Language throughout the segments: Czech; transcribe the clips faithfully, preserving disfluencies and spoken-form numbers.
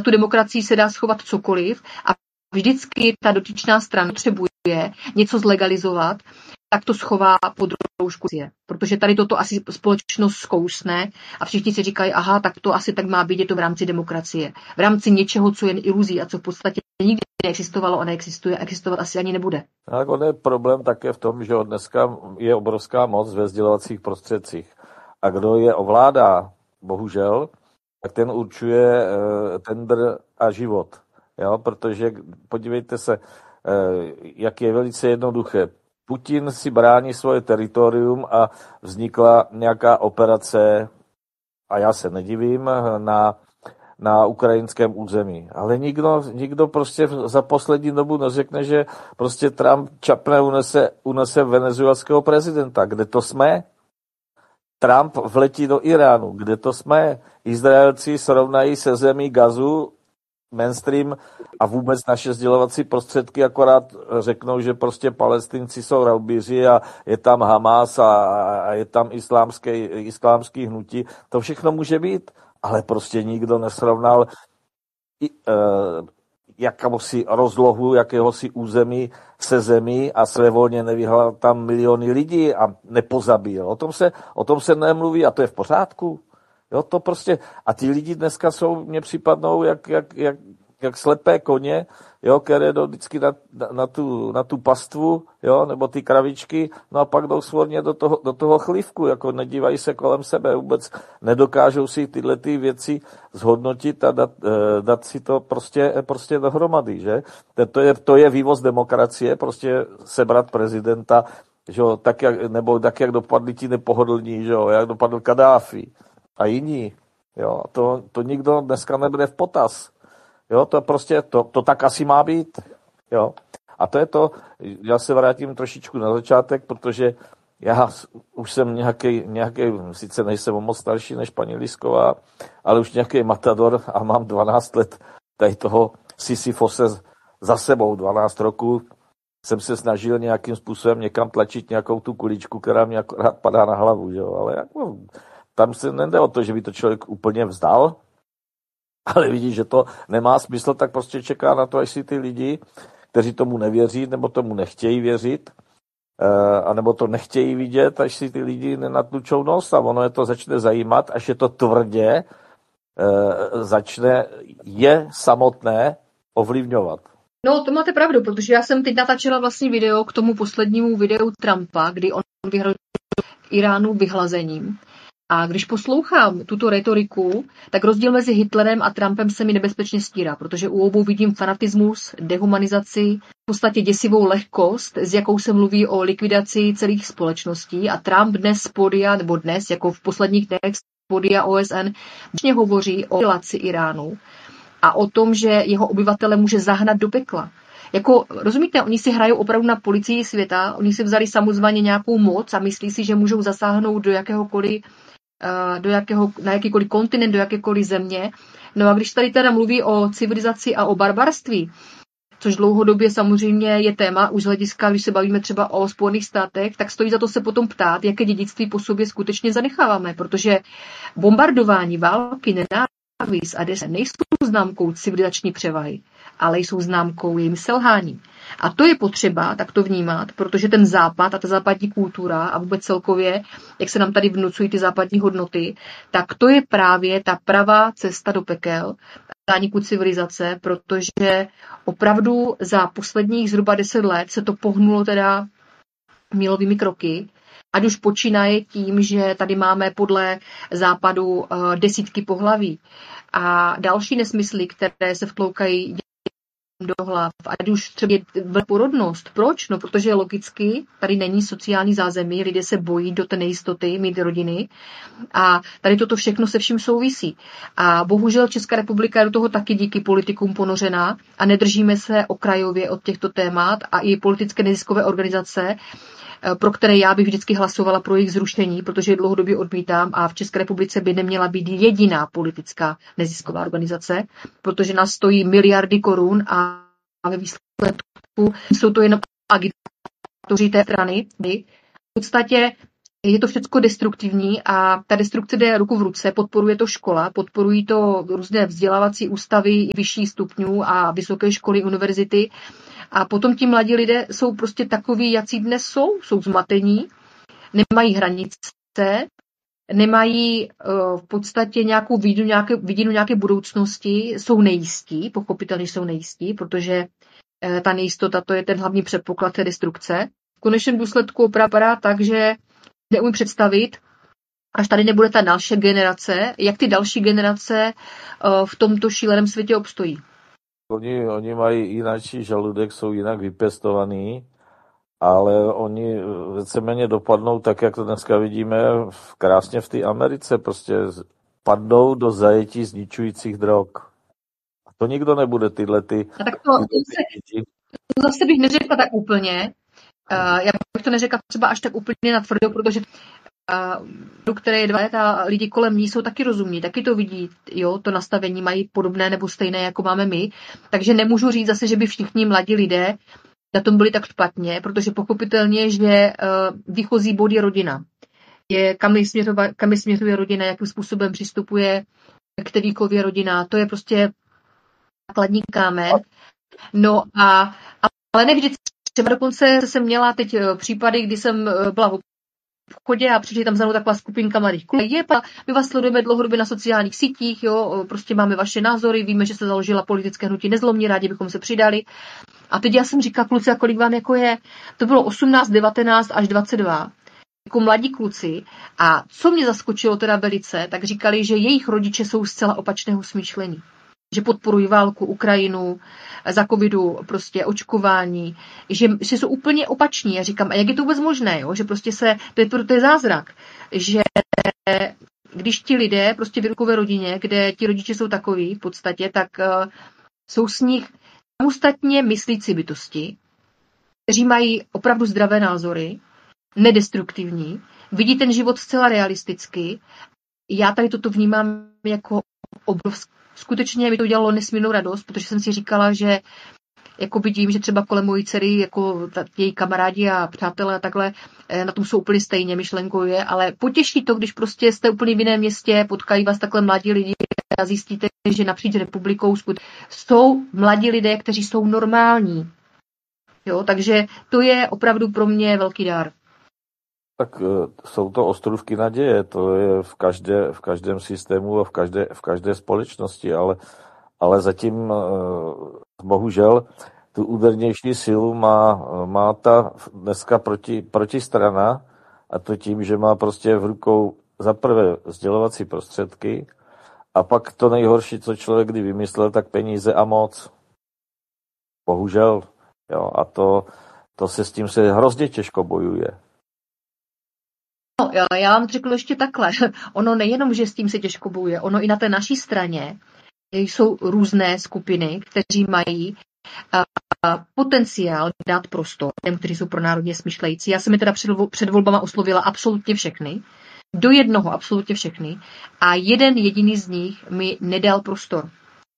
tu demokracii se dá schovat cokoliv a vždycky ta dotyčná strana potřebuje něco zlegalizovat, tak to schová pod roušku, protože tady toto asi společnost zkousne a všichni si říkají, aha, tak to asi tak má být, je to v rámci demokracie. V rámci něčeho, co je iluzí a co v podstatě nikdy neexistovalo a neexistuje, existovat asi ani nebude. Tak on je problém také v tom, že dneska je obrovská moc ve sdělovacích prostředcích. A kdo je ovládá, bohužel, tak ten určuje uh, tender a život. Jo? Protože podívejte se, uh, jak je velice jednoduché. Putin si brání svoje teritorium a vznikla nějaká operace, a já se nedivím, na, na ukrajinském území. Ale nikdo, nikdo prostě za poslední dobu neřekne, že prostě Trump čapne unese, unese venezuelského prezidenta. Kde to jsme? Trump vletí do Iránu. Kde to jsme? Izraelci srovnají se zemí Gazu, mainstream a vůbec naše sdělovací prostředky akorát řeknou, že prostě Palestinci jsou raubíři a je tam Hamas a, a je tam islámský, islámský hnutí. To všechno může být, ale prostě nikdo nesrovnal i, e, jakéhosi rozlohu, jakéhosi území se zemí a svévolně nevyhlal tam miliony lidí a nepozabíjel. O tom se, o tom se nemluví a to je v pořádku. Jo, to prostě, a ti lidi dneska jsou, mně připadnou jak, jak, jak, jak slepé koně, jo, které jdou vždycky na, na, na, tu, na tu pastvu, jo, nebo ty kravičky, no a pak jdou svorně do toho, do toho chlívku, jako nedívají se kolem sebe, vůbec nedokážou si tyhle ty věci zhodnotit a dát, dát si to prostě, prostě dohromady, že? To je, to je vývoz demokracie, prostě sebrat prezidenta, že jo, tak jak, nebo tak, jak dopadli ti nepohodlní, že jo, jak dopadl Kadáfi a jiní, jo, to, to nikdo dneska nebude v potaz, jo, to prostě, to, to tak asi má být, jo, a to je to, já se vrátím trošičku na začátek, protože já už jsem nějaký, nějaký, sice nejsem moc starší než paní Lisková, ale už nějaký matador a mám dvanáct let tady toho Sisyfose za sebou, dvanáct roků, jsem se snažil nějakým způsobem někam tlačit nějakou tu kuličku, která mě akorát padá na hlavu, jo, ale jako tam se nejde o to, že by to člověk úplně vzdal, ale vidí, že to nemá smysl, tak prostě čeká na to, až si ty lidi, kteří tomu nevěří, nebo tomu nechtějí věřit, anebo to nechtějí vidět, až si ty lidi nenatlučou nos a ono je to začne zajímat, až je to tvrdě začne je samotné ovlivňovat. No, to máte pravdu, protože já jsem teď natáčela vlastně video k tomu poslednímu videu Trumpa, kdy on vyhrožoval Iránu vyhlazením. A když poslouchám tuto retoriku, tak rozdíl mezi Hitlerem a Trumpem se mi nebezpečně stírá, protože u obou vidím fanatismus, dehumanizaci, v podstatě děsivou lehkost, s jakou se mluví o likvidaci celých společností. A Trump dnes z podia, nebo dnes, jako v posledních dnech z podia O S N, vlastně hovoří o relaci Iránu a o tom, že jeho obyvatele může zahnat do pekla. Jako, rozumíte, oni si hrajou opravdu na policii světa, oni si vzali samozvaně nějakou moc a myslí si, že můžou zasáhnout do jakéhokoliv do jakého, na jakýkoliv kontinent, do jakékoliv země. No a když tady teda mluví o civilizaci a o barbarství, což dlouhodobě samozřejmě je téma, už z hlediska, když se bavíme třeba o Spojených státech, tak stojí za to se potom ptát, jaké dědictví po sobě skutečně zanecháváme, protože bombardování, války, nenávist a dese nejsou známkou civilizační převahy, ale jsou známkou jejím selhání. A to je potřeba tak to vnímat, protože ten západ a ta západní kultura a vůbec celkově, jak se nám tady vnucují ty západní hodnoty, tak to je právě ta pravá cesta do pekel, zániku civilizace, protože opravdu za posledních zhruba deset let se to pohnulo teda milovými kroky, ať už počínaje tím, že tady máme podle západu desítky pohlaví a další nesmysly, které se vtloukají do hlav, ať už třeba je porodnost. Proč? No, protože logicky tady není sociální zázemí, lidé se bojí do té nejistoty mít rodiny a tady toto všechno se vším souvisí. A bohužel Česká republika je do toho taky díky politikům ponořená a nedržíme se okrajově od těchto témat a i politické neziskové organizace, pro které já bych vždycky hlasovala pro jejich zrušení, protože je dlouhodobě odmítám a v České republice by neměla být jediná politická nezisková organizace, protože nás stojí miliardy korun a ve výsledku jsou to jenom agitatoři té strany. V podstatě je to všecko destruktivní a ta destrukce jde ruku v ruce, podporuje to škola, podporují to různé vzdělávací ústavy, vyšší stupňů a vysoké školy, univerzity. A potom ti mladí lidé jsou prostě takoví, jací dnes jsou, jsou zmatení, nemají hranice, nemají uh, v podstatě nějakou vidinu nějaké, vidinu nějaké budoucnosti, jsou nejistí, pochopitelně jsou nejistí, protože uh, ta nejistota to je ten hlavní předpoklad té destrukce. V konečném důsledku opravdu vypadá tak, že neumím představit, až tady nebude ta další generace, jak ty další generace uh, v tomto šíleném světě obstojí. Oni, oni mají jináčí žaludek, jsou jinak vypěstovaný, ale oni víceméně dopadnou tak, jak to dneska vidíme krásně v té Americe, prostě padnou do zajetí zničujících drog. A to nikdo nebude tyhle ty... A tak to, zase, to zase bych neřekla tak úplně. Uh, já bych to neřekla třeba až tak úplně natvrdo, protože uh, které je dva let a lidi kolem ní jsou taky rozumní, taky to vidí, jo, to nastavení mají podobné nebo stejné, jako máme my. Takže nemůžu říct zase, že by všichni mladí lidé na tom byli tak špatně, protože pochopitelně, že uh, výchozí bod je rodina. Je, kam, je směřova, kam je směřuje rodina, jakým způsobem přistupuje k té výchově rodina. To je prostě základní kámen. No a, ale ne vždycky. Třeba dokonce jsem měla teď případy, kdy jsem byla v obchodě a přišli tam za mnou taková skupinka mladých kluků. Je, my vás sledujeme dlouhodobě na sociálních sítích, jo, prostě máme vaše názory, víme, že se založila politické hnutí Nezlomní, rádi bychom se přidali. A teď já jsem říkala, kluci, a kolik vám jako je? To bylo osmnáct, devatenáct až dvacet dva. Jako mladí kluci. A co mě zaskočilo teda velice, tak říkali, že jejich rodiče jsou zcela opačného smýšlení. Že podporují válku, Ukrajinu, za covidu prostě očkování, že, že jsou úplně opační. Já říkám, a jak je to vůbec možné, jo? Že prostě se, to je, to je zázrak, že když ti lidé prostě vyrůstají v rodině, kde ti rodiče jsou takový v podstatě, tak uh, jsou s nich samostatně myslící bytosti, kteří mají opravdu zdravé názory, nedestruktivní, vidí ten život zcela realisticky. Já tady toto vnímám jako obrovské. Skutečně mi to udělalo nesmírnou radost, protože jsem si říkala, že jako vidím, že třeba kolem mojí dcery, jako její kamarádi a přátelé a takhle, na tom jsou úplně stejně myšlenkově, ale potěší to, když prostě jste úplně v jiném městě, potkají vás takhle mladí lidi a zjistíte, že napříč republikou jsou mladí lidé, kteří jsou normální. Jo, takže to je opravdu pro mě velký dár. Tak jsou to ostrůvky naděje, to je v, každé, v každém systému a v každé, v každé společnosti, ale, ale zatím bohužel tu údernější sílu má, má ta dneska proti, protistrana, a to tím, že má prostě v rukou za prvé sdělovací prostředky a pak to nejhorší, co člověk kdy vymyslel, tak peníze a moc. Bohužel. Jo, a to, to se s tím se hrozně těžko bojuje. No, já vám řeknu ještě takhle. Ono nejenom, že s tím se těžko bojuje, ono i na té naší straně jsou různé skupiny, kteří mají potenciál dát prostor těm, kteří jsou pronárodně smýšlející. Já jsem je teda před volbama oslovila absolutně všechny, do jednoho absolutně všechny, a jeden jediný z nich mi nedal prostor.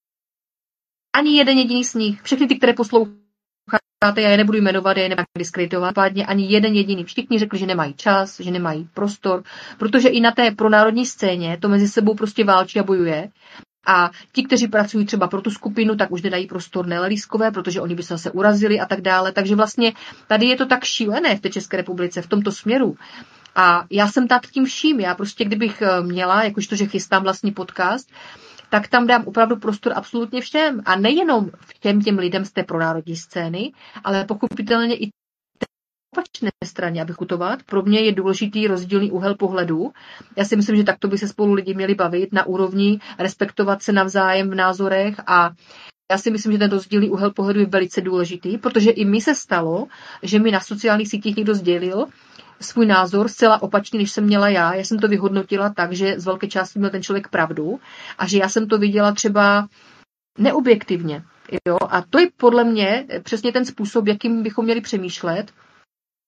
Ani jeden jediný z nich, všechny ty, které poslouchají, já je nebudu jmenovat, já je nebudu diskreditovat, ani jeden jediný. Všichni řekli, že nemají čas, že nemají prostor, protože i na té pronárodní scéně to mezi sebou prostě válčí a bojuje. A ti, kteří pracují třeba pro tu skupinu, tak už nedají prostor nelelískové, protože oni by se zase urazili a tak dále. Takže vlastně tady je to tak šílené v té České republice v tomto směru. A já jsem nad tím vším. Já prostě, kdybych měla, jakožto, že chystám vlastní podcast, tak tam dám opravdu prostor absolutně všem. A nejenom všem těm lidem z té pronárodní scény, ale pochopitelně i té opačné straně, abych kutovat. Pro mě je důležitý rozdílný úhel pohledu. Já si myslím, že takto by se spolu lidi měli bavit na úrovni, respektovat se navzájem v názorech, a já si myslím, že ten rozdílný úhel pohledu je velice důležitý, protože i mi se stalo, že mi na sociálních sítích někdo sdělil svůj názor zcela opačný, než jsem měla já. Já jsem to vyhodnotila tak, že z velké části měl ten člověk pravdu a že já jsem to viděla třeba neobjektivně. Jo? A to je podle mě přesně ten způsob, jakým bychom měli přemýšlet.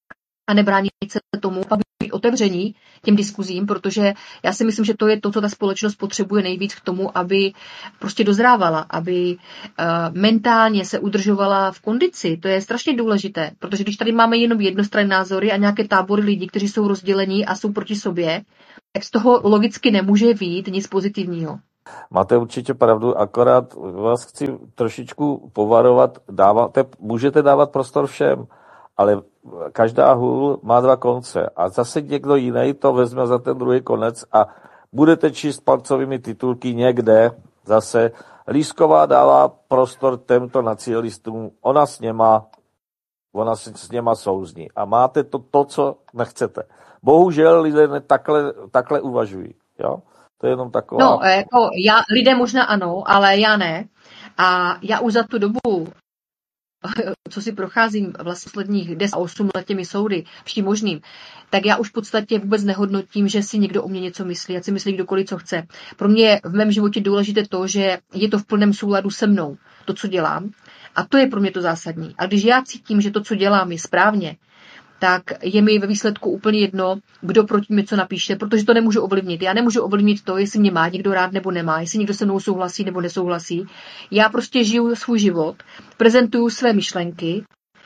a nebránit se tomu, pak být otevření těm diskuzím, protože já si myslím, že to je to, co ta společnost potřebuje nejvíc k tomu, aby prostě dozrávala, aby uh, mentálně se udržovala v kondici. To je strašně důležité, protože když tady máme jenom jednostranné názory a nějaké tábory lidí, kteří jsou rozdělení a jsou proti sobě, tak z toho logicky nemůže vyjít nic pozitivního. Máte určitě pravdu, akorát vás chci trošičku povarovat, dáváte, můžete dávat prostor všem, ale každá hůl má dva konce a zase někdo jiný to vezme za ten druhý konec a budete číst palcovými titulky někde zase. Lísková dává prostor těmto nacionalistům, ona s něma, ona s něma souzní a máte to, to co nechcete. Bohužel lidé takhle, takhle uvažují, jo? To je jenom taková... No, jako já, lidé možná ano, ale já ne. A já už za tu dobu, co si procházím vlastně posledních deset osm let těmi soudy, vším možným, tak já už v podstatě vůbec nehodnotím, že si někdo o mě něco myslí, ať si myslí kdokoliv, co chce. Pro mě je v mém životě důležité to, že je to v plném souladu se mnou, to, co dělám. A to je pro mě to zásadní. A když já cítím, že to, co dělám, je správně, tak je mi ve výsledku úplně jedno, kdo proti mě co napíše, protože to nemůžu ovlivnit. Já nemůžu ovlivnit to, jestli mě má někdo rád nebo nemá, jestli někdo se mnou souhlasí nebo nesouhlasí. Já prostě žiju svůj život, prezentuju své myšlenky,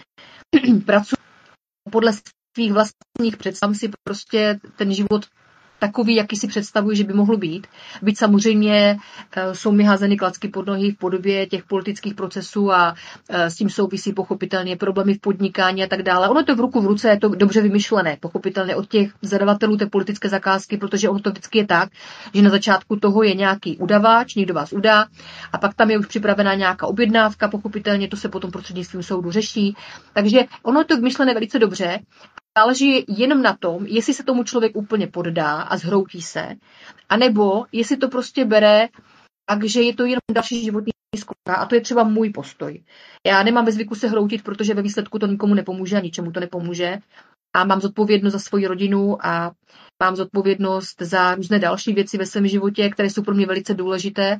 pracuji podle svých vlastních představ, si prostě ten život takový, jaký si představuji, že by mohl být. Byť samozřejmě jsou mi házeny klacky pod nohy v podobě těch politických procesů a s tím souvisí pochopitelně problémy v podnikání a tak dále. Ono je to v ruku v ruce, je to dobře vymyšlené, pochopitelně od těch zadavatelů té politické zakázky, protože ono to vždycky je tak, že na začátku toho je nějaký udavač, někdo vás udá a pak tam je už připravená nějaká objednávka, pochopitelně to se potom prostřednictvím soudu řeší. Takže ono je to vymyšlené velice dobře. Záleží jenom na tom, jestli se tomu člověk úplně poddá a zhroutí se, anebo jestli to prostě bere, takže je to jenom další životní zkouška a to je třeba můj postoj. Já nemám ve zvyku se hroutit, protože ve výsledku to nikomu nepomůže a ničemu to nepomůže. A mám zodpovědnost za svoji rodinu a mám zodpovědnost za různé další věci ve svém životě, které jsou pro mě velice důležité.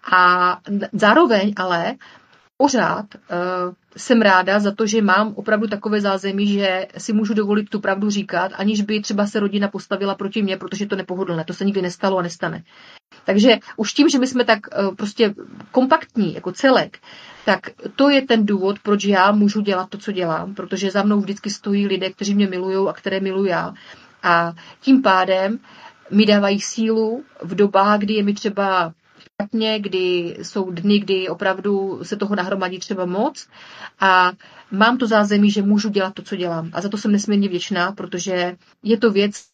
A zároveň ale pořád uh, jsem ráda za to, že mám opravdu takové zázemí, že si můžu dovolit tu pravdu říkat, aniž by třeba se rodina postavila proti mně, protože to nepohodlné. To se nikdy nestalo a nestane. Takže už tím, že my jsme tak uh, prostě kompaktní jako celek, tak to je ten důvod, proč já můžu dělat to, co dělám, protože za mnou vždycky stojí lidé, kteří mě milují a které miluji já. A tím pádem mi dávají sílu v dobách, kdy je mi třeba špatně, kdy jsou dny, kdy opravdu se toho nahromadí třeba moc a mám to zázemí, že můžu dělat to, co dělám. A za to jsem nesmírně vděčná, protože je to věc,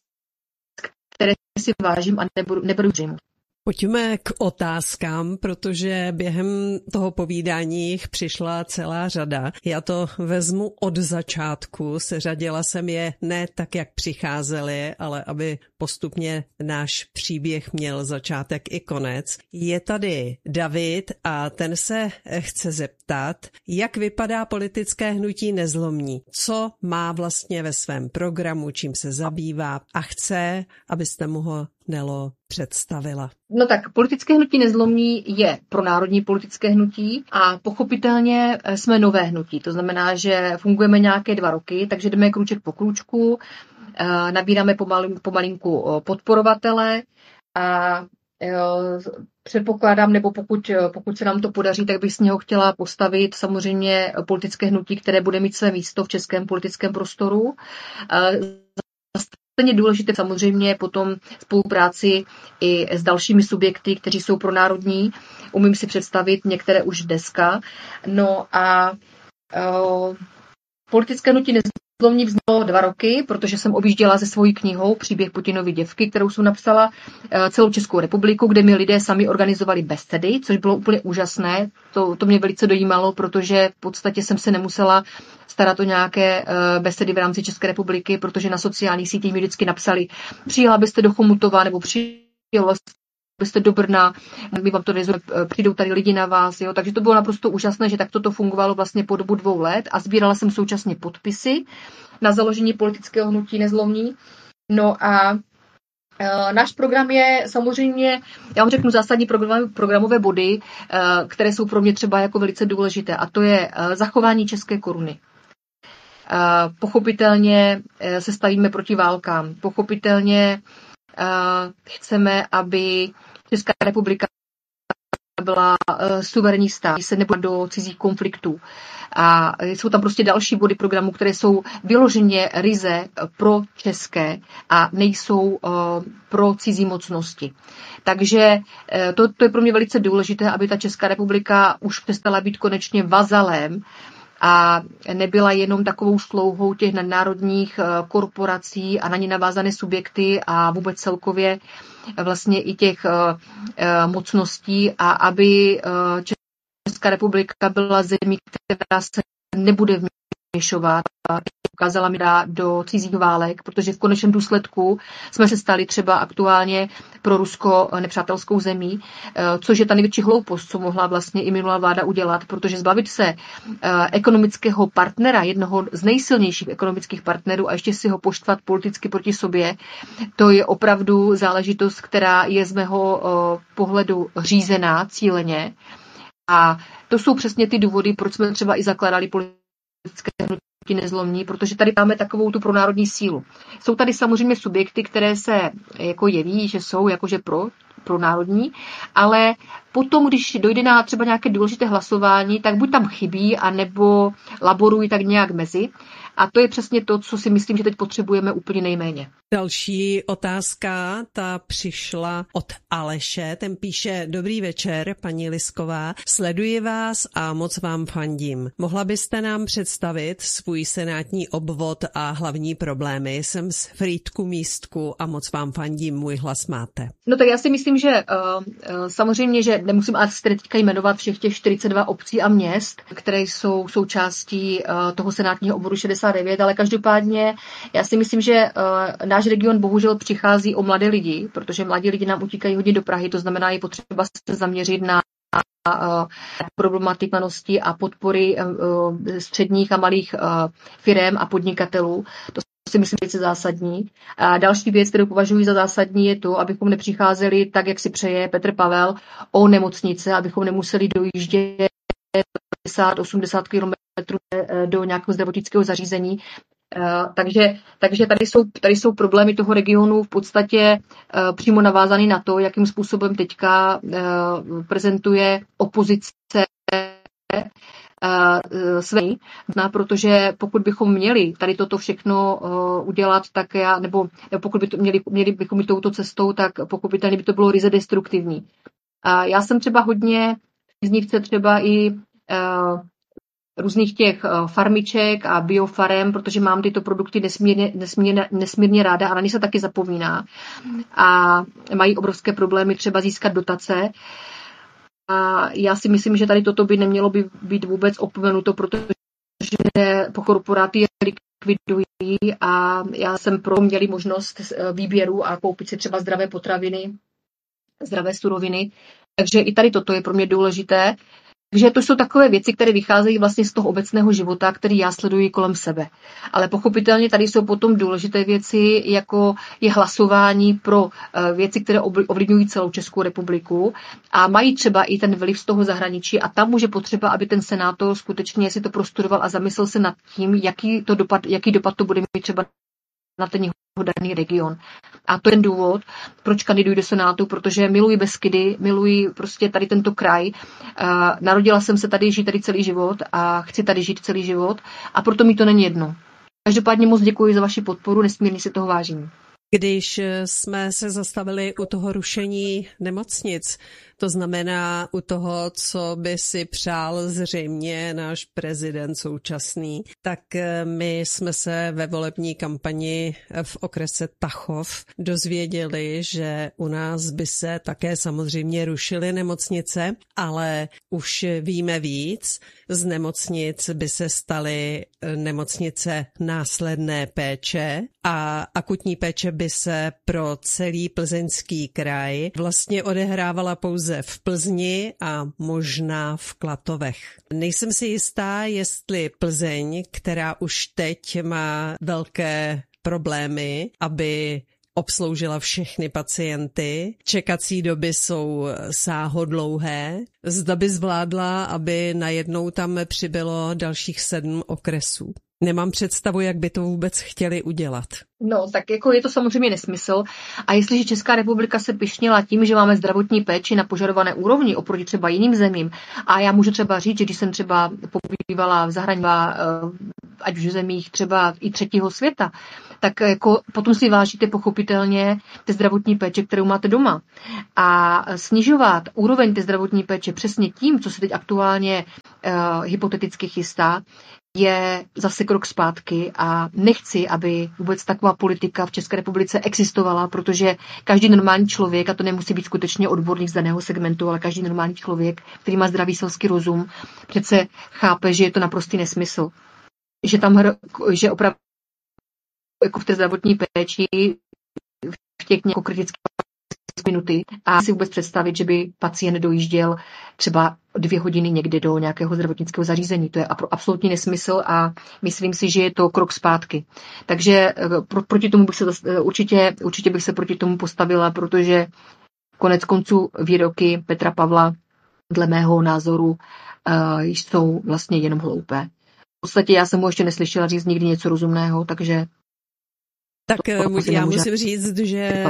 které si vážím a neberu, neberu zřejmě. Pojďme k otázkám, protože během toho povídání jich přišla celá řada. Já to vezmu od začátku, seřadila jsem je ne tak, jak přicházely, ale aby postupně náš příběh měl začátek i konec. Je tady David a ten se chce zeptat, jak vypadá politické hnutí Nezlomní, co má vlastně ve svém programu, čím se zabývá a chce, abyste mu ho, Nelo, představila. No tak, politické hnutí Nezlomní je pro národní politické hnutí a pochopitelně jsme nové hnutí. To znamená, že fungujeme nějaké dva roky, takže jdeme krůček po krůčku, nabíráme pomalinku, pomalinku podporovatele a předpokládám, nebo pokud, pokud se nám to podaří, tak bych z něho chtěla postavit samozřejmě politické hnutí, které bude mít své místo v českém politickém prostoru. Je důležité samozřejmě potom spolupráci i s dalšími subjekty, kteří jsou pronárodní. Umím si představit některé už dneska. No a uh, politické hnutí Nezlomní vzniklo dva roky, protože jsem objížděla se svojí knihou Příběh Putinovy děvky, kterou jsem napsala uh, celou Českou republiku, kde mi lidé sami organizovali besedy, což bylo úplně úžasné. To, to mě velice dojímalo, protože v podstatě jsem se nemusela starat o nějaké uh, besedy v rámci České republiky, protože na sociálních sítích mi vždycky napsali, přijela byste do Chomutova nebo přijela byste do Brna, my vám to nezveme, přijdou tady lidi na vás, jo? Takže to bylo naprosto úžasné, že takto to fungovalo vlastně po dobu dvou let a sbírala jsem současně podpisy na založení politického hnutí Nezlomní. No a Uh, náš program je samozřejmě, já vám řeknu zásadní program, programové body, uh, které jsou pro mě třeba jako velice důležité, a to je uh, zachování české koruny. Pochopitelně se stavíme proti válkám. Pochopitelně chceme, aby Česká republika byla suverénní stát, se nebyla do cizích konfliktů. A jsou tam prostě další body programu, které jsou vyloženě ryze pro české a nejsou uh, pro cizí mocnosti. Takže uh, to, to je pro mě velice důležité, aby ta Česká republika už přestala být konečně vazalem a nebyla jenom takovou slouhou těch nadnárodních uh, korporací a na ně navázané subjekty a vůbec celkově vlastně i těch uh, uh, mocností a aby uh, Česká republika byla zemí, která se nebude vměšovat, ukázala mi dá do cizích válek, protože v konečném důsledku jsme se stali třeba aktuálně pro Rusko nepřátelskou zemí, což je ta největší hloupost, co mohla vlastně i minulá vláda udělat, protože zbavit se ekonomického partnera, jednoho z nejsilnějších ekonomických partnerů a ještě si ho poštvat politicky proti sobě, to je opravdu záležitost, která je z mého pohledu řízená cíleně. A to jsou přesně ty důvody, proč jsme třeba i zakládali politické hnutí Nezlomní, protože tady máme takovou tu pronárodní sílu. Jsou tady samozřejmě subjekty, které se jako jeví, že jsou jakože pro, pro národní, ale potom, když dojde na třeba nějaké důležité hlasování, tak buď tam chybí, anebo laborují tak nějak mezi. A to je přesně to, co si myslím, že teď potřebujeme úplně nejméně. Další otázka, ta přišla od Aleše, ten píše: Dobrý večer, paní Lisková, sleduji vás a moc vám fandím. Mohla byste nám představit svůj senátní obvod a hlavní problémy? Jsem z Frýdku Místku a moc vám fandím, můj hlas máte. No tak já si myslím, že uh, samozřejmě, že nemusím asi teďka jmenovat všech těch čtyřicet dva obcí a měst, které jsou součástí uh, toho senátního obvodu šedesát devět, ale každopádně já si myslím, že uh, náš region bohužel přichází o mladé lidi, protože mladí lidi nám utíkají hodně do Prahy, to znamená, je potřeba se zaměřit na problematikanosti a podpory středních a malých firem a podnikatelů. To si myslím, že je zásadní. A další věc, kterou považuji za zásadní, je to, abychom nepřicházeli tak, jak si přeje Petr Pavel, o nemocnice, abychom nemuseli dojíždět padesát osmdesát kilometrů do nějakého zdravotnického zařízení. Uh, takže, takže tady jsou, tady jsou problémy toho regionu v podstatě uh, přímo navázaný na to, jakým způsobem teďka uh, prezentuje opozice uh, své. No, protože pokud bychom měli tady toto všechno uh, udělat, tak já, nebo, nebo pokud by to měli, měli bychom jít touto cestou, tak pochopitelně by to bylo ryze destruktivní. Uh, já jsem třeba hodně příznivce třeba i uh, různých těch farmiček a biofarem, protože mám tyto produkty nesmírně, nesmírně, nesmírně ráda a na ně se taky zapomíná. A mají obrovské problémy třeba získat dotace. A já si myslím, že tady toto by nemělo by být vůbec opomenuto, protože korporáty je likvidují a já jsem pro měli možnost výběru a koupit si třeba zdravé potraviny, zdravé suroviny. Takže i tady toto je pro mě důležité. Takže to jsou takové věci, které vycházejí vlastně z toho obecného života, který já sleduji kolem sebe. Ale pochopitelně tady jsou potom důležité věci, jako je hlasování pro věci, které ovlivňují celou Českou republiku a mají třeba i ten vliv z toho zahraničí a tam může potřeba, aby ten senátor skutečně si to prostudoval a zamyslel se nad tím, jaký, to dopad, jaký dopad to bude mít třeba na ten jeho daný region. A to je ten důvod, proč kandiduji do Senátu, protože miluji Beskydy, miluji prostě tady tento kraj. Uh, narodila jsem se tady, žít tady celý život a chci tady žít celý život a proto mi to není jedno. Každopádně moc děkuji za vaši podporu, nesmírně si toho vážím. Když jsme se zastavili u toho rušení nemocnic, to znamená u toho, co by si přál zřejmě náš prezident současný, tak my jsme se ve volební kampani v okrese Tachov dozvěděli, že u nás by se také samozřejmě rušily nemocnice, ale už víme víc. Z nemocnic by se staly nemocnice následné péče a akutní péče by se pro celý Plzeňský kraj vlastně odehrávala pouze v Plzni a možná v Klatovech. Nejsem si jistá, jestli Plzeň, která už teď má velké problémy, aby obsloužila všechny pacienty. Čekací doby jsou sáhodlouhé. Zda by zvládla, aby najednou tam přibylo dalších sedm okresů. Nemám představu, jak by to vůbec chtěli udělat. No, tak jako je to samozřejmě nesmysl. A jestliže Česká republika se pyšnila tím, že máme zdravotní péči na požadované úrovni oproti třeba jiným zemím, a já můžu třeba říct, že když jsem třeba pobývala v zahraničí, ať už v zemích třeba i třetího světa, tak jako potom si vážíte pochopitelně té zdravotní péče, kterou máte doma. A snižovat úroveň té zdravotní péče přesně tím, co se teď aktuálně uh, hypoteticky chystá, je zase krok zpátky a nechci, aby vůbec taková politika v České republice existovala, protože každý normální člověk, a to nemusí být skutečně odborník z daného segmentu, ale každý normální člověk, který má zdravý selský rozum, přece chápe, že je to naprostý nesmysl. Že tam, že opravdu jako v té zdravotní péči v těch jako kritických minuty a si vůbec představit, že by pacient dojížděl třeba dvě hodiny někde do nějakého zdravotnického zařízení. To je absolutní nesmysl a myslím si, že je to krok zpátky. Takže pro, proti tomu bych se určitě, určitě bych se proti tomu postavila, protože konec konců výroky Petra Pavla dle mého názoru uh, jsou vlastně jenom hloupé. V podstatě já jsem mu ještě neslyšela říct nikdy něco rozumného, takže tak já musím říct, že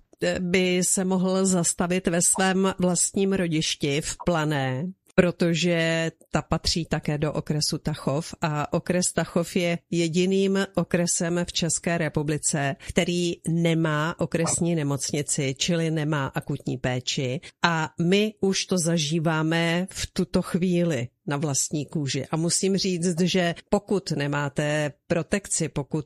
by se mohl zastavit ve svém vlastním rodišti v Plané, protože ta patří také do okresu Tachov a okres Tachov je jediným okresem v České republice, který nemá okresní nemocnici, čili nemá akutní péči a my už to zažíváme v tuto chvíli na vlastní kůži. A musím říct, že pokud nemáte protekci, pokud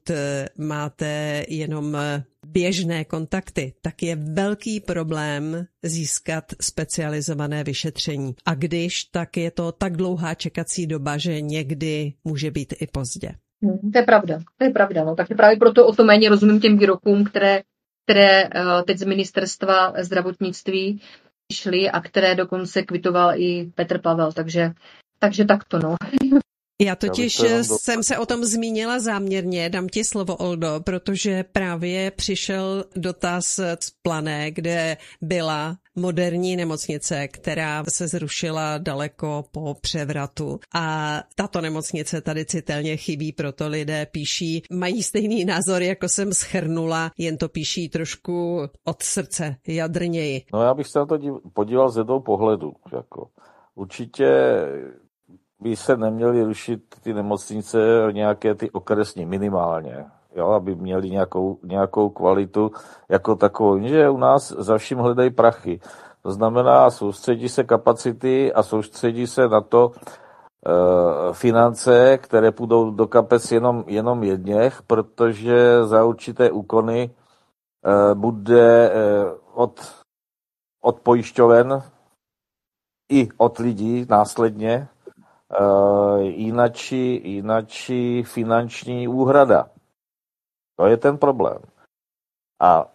máte jenom běžné kontakty, tak je velký problém získat specializované vyšetření. A když, tak je to tak dlouhá čekací doba, že někdy může být i pozdě. Hmm, to je pravda, to je pravda. No. Takže právě proto o to méně rozumím těm výrokům, které, které teď z ministerstva zdravotnictví šly a které dokonce kvitoval i Petr Pavel. Takže, takže takto, no. Já totiž Já jsem se o tom zmínila záměrně, dám ti slovo, Oldo, protože právě přišel dotaz z Plané, kde byla moderní nemocnice, která se zrušila daleko po převratu. A tato nemocnice tady citelně chybí, proto lidé píší, mají stejný názor, jako jsem shrnula, jen to píší trošku od srdce, jadrněji. No já bych se na to podíval z jednou pohledu. Jako. Určitě by se neměly rušit ty nemocnice nějaké ty okresní minimálně, jo, aby měli nějakou, nějakou kvalitu jako takovou. Že u nás za vším hledají prachy. To znamená, soustředí se kapacity a soustředí se na to e, finance, které půjdou do kapes jenom, jenom jedněch, protože za určité úkony e, bude e, od, od pojišťoven i od lidí následně Uh, jinačí, jinačí finanční úhrada. To je ten problém. A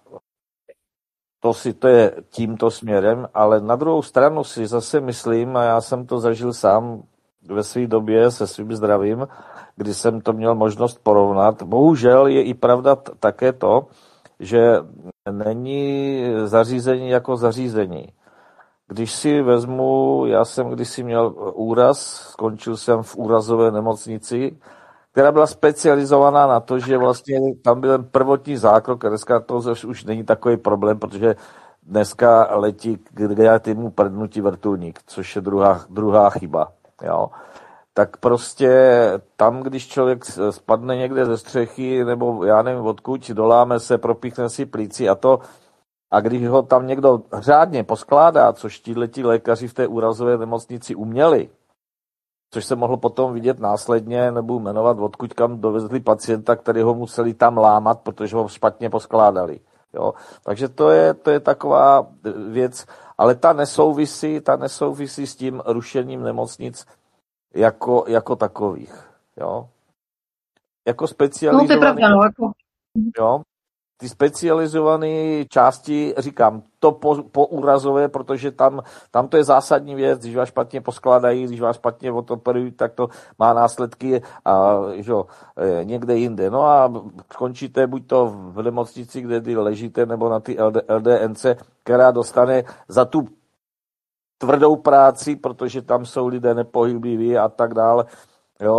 to si to je tímto směrem, ale na druhou stranu si zase myslím, a já jsem to zažil sám ve své době se svým zdravím, kdy jsem to měl možnost porovnat. Bohužel je i pravda t- také to, že není zařízení jako zařízení. Když si vezmu, já jsem kdysi měl úraz, skončil jsem v úrazové nemocnici, která byla specializovaná na to, že vlastně tam byl prvotní zákrok, a dneska to už není takový problém, protože dneska letí k kreativnímu prdnutí vrtulník, což je druhá, druhá chyba. Jo. Tak prostě tam, když člověk spadne někde ze střechy, nebo já nevím odkud, doláme se, propíchne si plíci a to, a když ho tam někdo řádně poskládá, což tíhletí lékaři v té úrazové nemocnici uměli, což se mohlo potom vidět následně, nebo jmenovat, odkud kam dovezli pacienta, který ho museli tam lámat, protože ho špatně poskládali. Jo? Takže to je, to je taková věc, ale ta nesouvisí, ta nesouvisí s tím rušením nemocnic jako, jako takových. Jo? Jako specializovaný... No to je pravda, no, jako... Jo? Ty specializované části, říkám, to po, po úrazové, protože tam, tam to je zásadní věc, když vás špatně poskládají, když vás špatně odoperují, tak to má následky a že, někde jinde. No a skončíte buď to v nemocnici, kde ty ležíte, nebo na ty L D N C, která dostane za tu tvrdou práci, protože tam jsou lidé nepohybliví a tak dále, jo,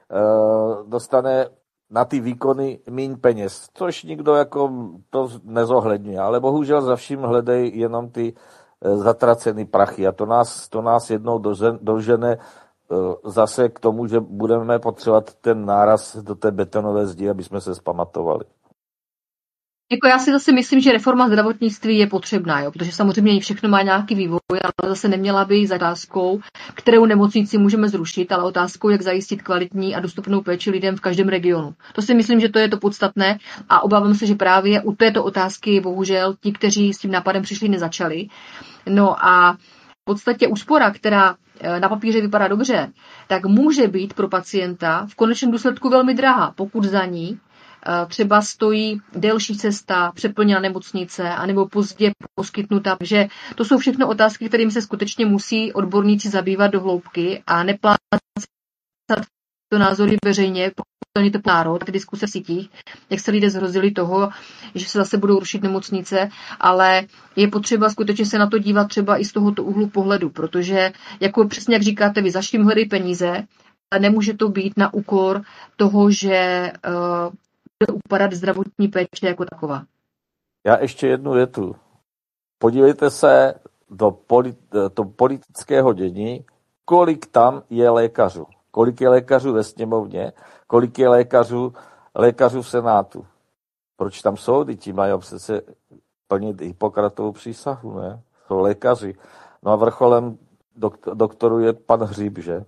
dostane na ty výkony míň peněz, což nikdo jako to nezohledňuje, ale bohužel za vším hledají jenom ty zatracený prachy a to nás, to nás jednou dožene zase k tomu, že budeme potřebovat ten náraz do té betonové zdi, aby jsme se zpamatovali. Jako já si zase myslím, že reforma zdravotnictví je potřebná, jo, protože samozřejmě všechno má nějaký vývoj, ale zase neměla by za otázkou, kterou nemocnici můžeme zrušit, ale otázkou, jak zajistit kvalitní a dostupnou péči lidem v každém regionu. To si myslím, že to je to podstatné a obávám se, že právě u této otázky bohužel ti, kteří s tím nápadem přišli, nezačali. No a v podstatě úspora, která na papíře vypadá dobře, tak může být pro pacienta v konečném důsledku velmi drahá, pokud za ní třeba stojí delší cesta, přeplněná nemocnice, anebo pozdě poskytnutá. Takže to jsou všechno otázky, kterým se skutečně musí odborníci zabývat do hloubky a neplácat to názory veřejně, pokud to národ, ty diskuse v sítích, jak se lidé zhrozili toho, že se zase budou rušit nemocnice, ale je potřeba skutečně se na to dívat třeba i z tohoto úhlu pohledu, protože jako přesně jak říkáte vy, za vším hledají peníze, ale nemůže to být na úkor toho, že uh, bude upadat zdravotní péče jako taková. Já ještě jednu větu. Podívejte se do, polit- do politického dění, kolik tam je lékařů. Kolik je lékařů ve sněmovně, kolik je lékařů, lékařů v Senátu. Proč tam jsou? Ti mají přece plnit Hippokratovu přísahu, ne? Jsou lékaři. No a vrcholem doktor, doktoru je pan Hříb, že?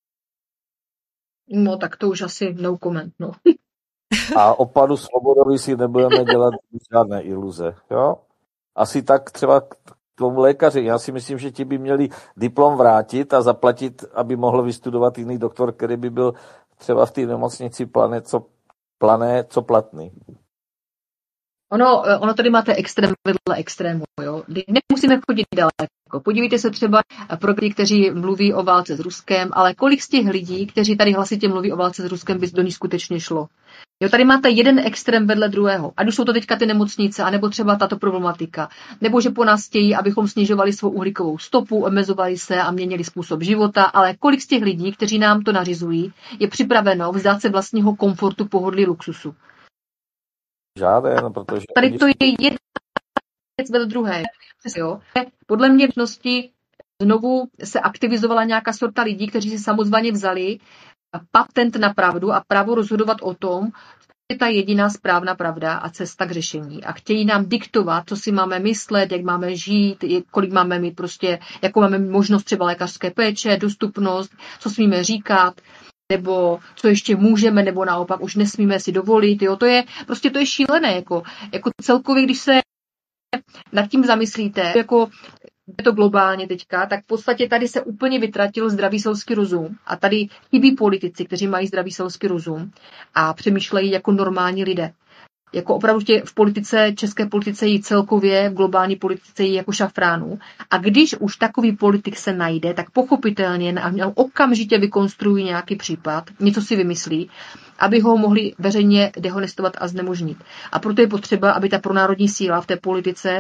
No tak to už asi no comment, no. A o panu Svobodovi si nebudeme dělat žádné iluze, jo? Asi tak třeba k tomu lékaři. Já si myslím, že ti by měli diplom vrátit a zaplatit, aby mohl vystudovat jiný doktor, který by byl třeba v té nemocnici plané co, plané, co platný. Ono, ono tady máte extrém vedle extrému, jo. Nemusíme chodit daleko. Podívejte se třeba pro ty, kteří mluví o válce s Ruskem, ale kolik z těch lidí, kteří tady hlasitě mluví o válce s Ruskem, by do ní skutečně šlo. Jo, tady máte jeden extrém vedle druhého. Ať už jsou to teďka ty nemocnice, anebo třeba tato problematika. Nebo že po nás chtějí, abychom snižovali svou uhlíkovou stopu, omezovali se a měnili způsob života, ale kolik z těch lidí, kteří nám to nařizují, je připraveno vzdát se vlastního komfortu, pohodlí, luxusu. Žádné, protože... Tady to je jedna věc vedle druhé. Jo. Podle mě v možnosti znovu se aktivizovala nějaká sorta lidí, kteří si samozvaně vzali patent na pravdu a právo rozhodovat o tom, co je ta jediná správná pravda a cesta k řešení. A chtějí nám diktovat, co si máme myslet, jak máme žít, kolik máme mít prostě, jakou máme možnost třeba lékařské péče, dostupnost, co smíme říkat, nebo co ještě můžeme, nebo naopak už nesmíme si dovolit. Jo. To je prostě to je šílené. Jako, jako celkově, když se nad tím zamyslíte, jako je to globálně teďka, tak v podstatě tady se úplně vytratil zdravý selský rozum a tady chybí politici, kteří mají zdravý selský rozum a přemýšlejí jako normální lidé. Jako opravdu tě v politice, české politice jí celkově, v globální politice jí jako šafránu. A když už takový politik se najde, tak pochopitelně okamžitě vykonstruují nějaký případ, něco si vymyslí, aby ho mohli veřejně dehonestovat a znemožnit. A proto je potřeba, aby ta pronárodní síla v té politice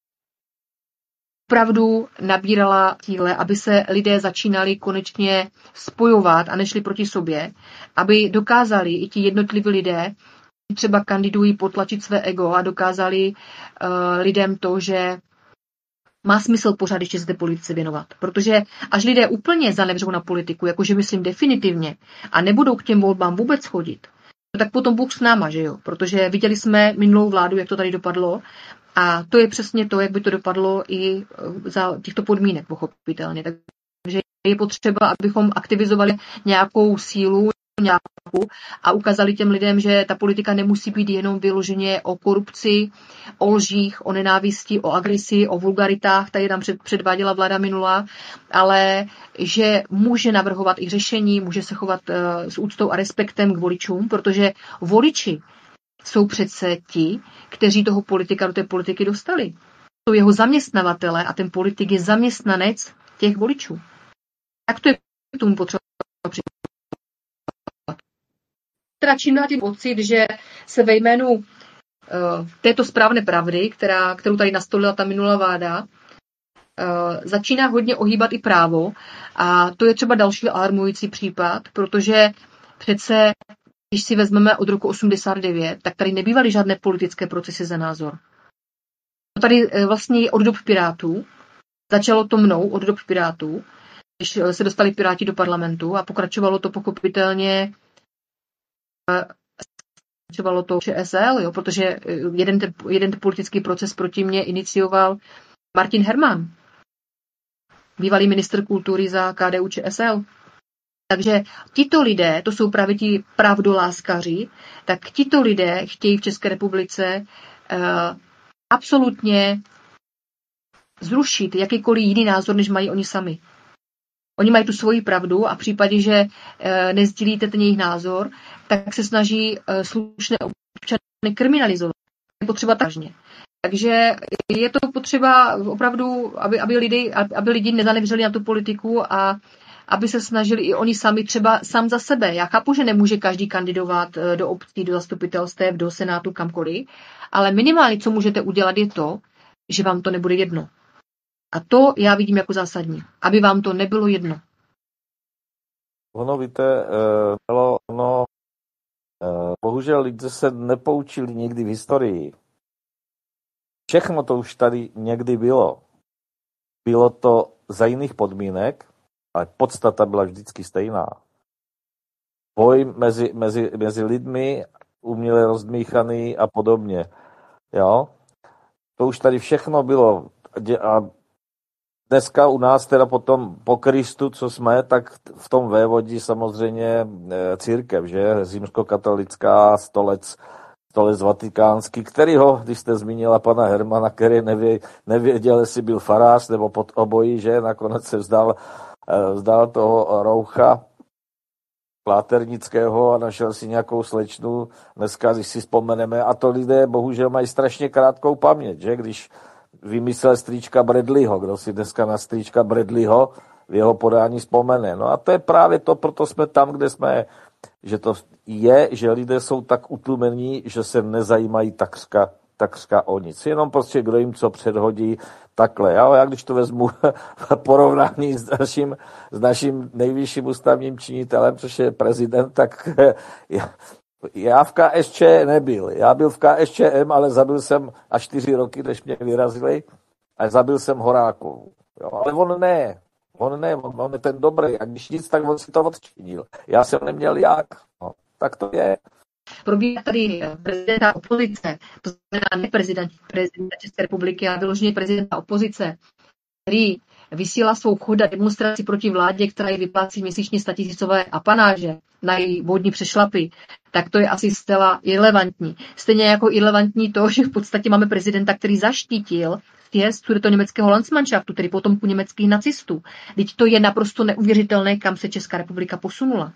opravdu nabírala síle, aby se lidé začínali konečně spojovat a nešli proti sobě, aby dokázali i ti jednotliví lidé třeba kandidují potlačit své ego a dokázali uh, lidem to, že má smysl pořád ještě se té politice věnovat. Protože až lidé úplně zanevřou na politiku, jakože myslím definitivně, a nebudou k těm volbám vůbec chodit, tak potom Bůh s náma, že jo? Protože viděli jsme minulou vládu, jak to tady dopadlo, a to je přesně to, jak by to dopadlo i za těchto podmínek, pochopitelně. Takže je potřeba, abychom aktivizovali nějakou sílu, nějakou a ukázali těm lidem, že ta politika nemusí být jenom vyloženě o korupci, o lžích, o nenávisti, o agresi, o vulgaritách, tady tam před, předváděla vláda minulá, ale že může navrhovat i řešení, může se chovat uh, s úctou a respektem k voličům, protože voliči jsou přece ti, kteří toho politika do té politiky dostali. Jsou jeho zaměstnavatele a ten politik je zaměstnanec těch voličů. Tak to je k tomu potřeba přijít. Teda čím dál tím pocit, že se ve jménu uh, této správné pravdy, která, kterou tady nastolila ta minulá vláda, uh, začíná hodně ohýbat i právo a to je třeba další alarmující případ, protože přece, když si vezmeme od roku osmdesát devět, tak tady nebývaly žádné politické procesy za názor. Tady vlastně od dob Pirátů, začalo to mnou od dob Pirátů, když se dostali Piráti do parlamentu a pokračovalo to pochopitelně pokračovalo to ČSL, jo, protože jeden ten, jeden ten politický proces proti mně inicioval Martin Herman, bývalý ministr kultury za K D U Č S L. Takže tito lidé, to jsou právě ti pravdoláskaři, tak tito lidé chtějí v České republice uh, absolutně zrušit jakýkoliv jiný názor, než mají oni sami. Oni mají tu svoji pravdu a v případě, že uh, nezdílíte ten jejich názor, tak se snaží uh, slušné občany kriminalizovat. Je potřeba tažně. Takže je to potřeba opravdu, aby, aby, lidi, aby lidi nezanevřeli na tu politiku a aby se snažili i oni sami třeba sám za sebe. Já chápu, že nemůže každý kandidovat do obcí, do zastupitelstev, do senátu, kamkoliv, ale minimálně, co můžete udělat, je to, že vám to nebude jedno. A to já vidím jako zásadní, aby vám to nebylo jedno. Ono, víte, uh, ono, uh, bohužel lidé se nepoučili nikdy v historii. Všechno to už tady někdy bylo. Bylo to za jiných podmínek, ale podstata byla vždycky stejná. Boj mezi, mezi, mezi lidmi, uměle rozdmíchaný a podobně. Jo? To už tady všechno bylo. A dneska u nás teda potom po Kristu, co jsme, tak v tom vévodí samozřejmě církev, že? Římskokatolická, stolec, stolec vatikánský, kterýho, když jste zmínila pana Hermana, který nevě, nevěděl, jestli byl farář nebo pod obojí, že? Nakonec se vzdal vzdal toho roucha Pláternického a našel si nějakou slečnu. Dneska, když si vzpomeneme, a to lidé bohužel mají strašně krátkou paměť, že? Když vymyslel strýčka Bradleyho, kdo si dneska na strýčka Bradleyho v jeho podání vzpomene. No a to je právě to, proto jsme tam, kde jsme, že to je, že lidé jsou tak utlumení, že se nezajímají takřka, takřka o nic. Jenom prostě kdo jim co předhodí, takhle. Já, já když to vezmu porovnání s naším, s naším nejvyšším ústavním činitelem, což je prezident, tak já, já v K S Č nebyl. Já byl v K S Č M, ale zabil jsem až čtyři roky, než mě vyrazili, a zabil jsem Horákovou. Jo, ale on ne. On ne, on, on je ten dobrý. A když nic, tak on si to odčinil. Já jsem neměl jak. No, tak to je. Probíhá tady prezidenta opozice, to znamená ne prezident, prezidenta České republiky, ale vyloženě prezidenta opozice, který vysílá svou choda demonstraci proti vládě, která ji vyplácí měsíčně statisícové apanáže na její vodní přešlapy, tak to je asi zcela irelevantní. Stejně jako irelevantní to, že v podstatě máme prezidenta, který zaštítil sjezd sudetoněmeckého Landsmannschaftu, tedy potomků německých nacistů. Teď to je naprosto neuvěřitelné, kam se Česká republika posunula.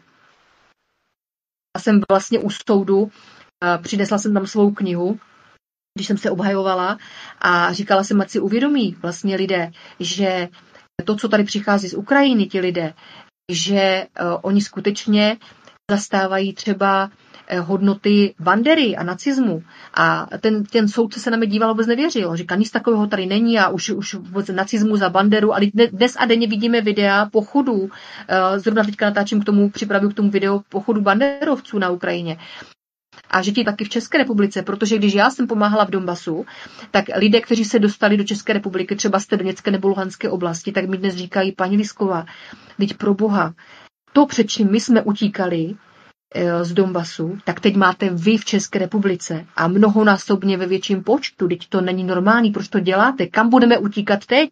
Já jsem vlastně u soudu, přinesla jsem tam svou knihu, když jsem se obhajovala a říkala jsem, ať si uvědomí vlastně lidé, že to, co tady přichází z Ukrajiny, ti lidé, že oni skutečně zastávají třeba hodnoty Bandery a nacismu. A ten, ten soudce se na mě díval, vůbec nevěřil. Říká, nic takového tady není a už, už vůbec nacismu za Banderu. Ale dnes a denně vidíme videa pochodů. Zrovna teďka natáčím k tomu, připravuju k tomu video pochodu banderovců na Ukrajině. A že ti taky v České republice, protože když já jsem pomáhala v Donbasu, tak lidé, kteří se dostali do České republiky, třeba z té Doněcké nebo Luhanské oblasti, tak mi dnes říkají, paní Lisková, teď pro Boha, to, před čím my jsme utíkali z Donbasu, tak teď máte vy v České republice a mnohonásobně ve větším počtu. Teď to není normální, proč to děláte? Kam budeme utíkat teď?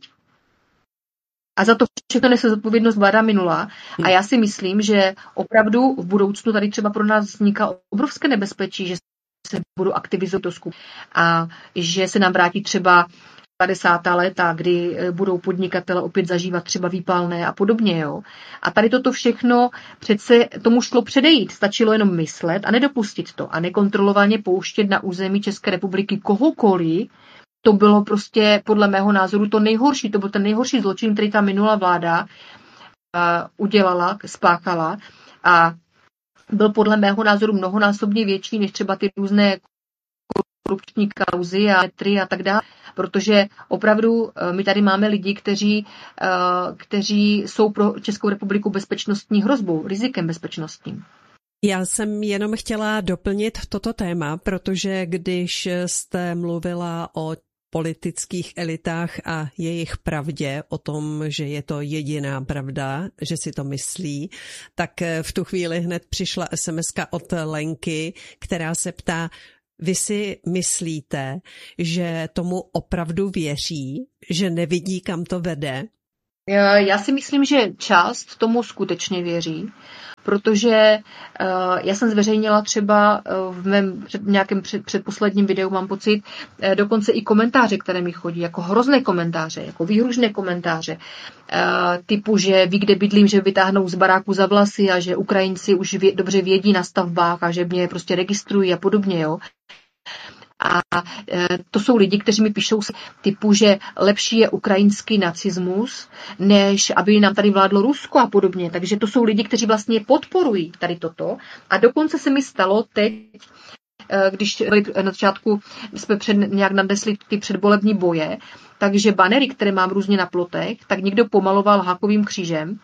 A za to všechno nese zodpovědnost vláda minulá. A já si myslím, že opravdu v budoucnu tady třeba pro nás vzniká obrovské nebezpečí, že se budou aktivizovat do skup a že se nám vrátí třeba padesátá léta, kdy budou podnikatele opět zažívat třeba výpalné a podobně. Jo? A tady toto všechno přece tomu šlo předejít. Stačilo jenom myslet a nedopustit to a nekontrolovaně pouštět na území České republiky kohokoliv. To bylo prostě podle mého názoru to nejhorší. To byl ten nejhorší zločin, který ta minulá vláda uh, udělala, spáchala a byl podle mého názoru mnohonásobně větší než třeba ty různé korupční kauzy a metry a tak dále, protože opravdu my tady máme lidi, kteří, kteří jsou pro Českou republiku bezpečnostní hrozbou, rizikem bezpečnostním. Já jsem jenom chtěla doplnit toto téma, protože když jste mluvila o politických elitách a jejich pravdě, o tom, že je to jediná pravda, že si to myslí, tak v tu chvíli hned přišla es em eska od Lenky, která se ptá, vy si myslíte, že tomu opravdu věří, že nevidí, kam to vede? Já si myslím, že část tomu skutečně věří, protože uh, já jsem zveřejnila třeba uh, v mém před, nějakém před, předposledním videu, mám pocit, uh, dokonce i komentáře, které mi chodí, jako hrozné komentáře, jako výhružné komentáře, uh, typu, že ví, kde bydlím, že vytáhnou z baráku za vlasy a že Ukrajinci už vě, dobře vědí na stavbách a že mě prostě registrují a podobně, jo. A to jsou lidi, kteří mi píšou typu, že lepší je ukrajinský nacismus, než aby nám tady vládlo Rusko a podobně. Takže to jsou lidi, kteří vlastně podporují tady toto. A dokonce se mi stalo teď, když na začátku jsme před, nějak nadnesli ty předvolební boje, takže banery, které mám různě na plotech, tak někdo pomaloval hákovým křížem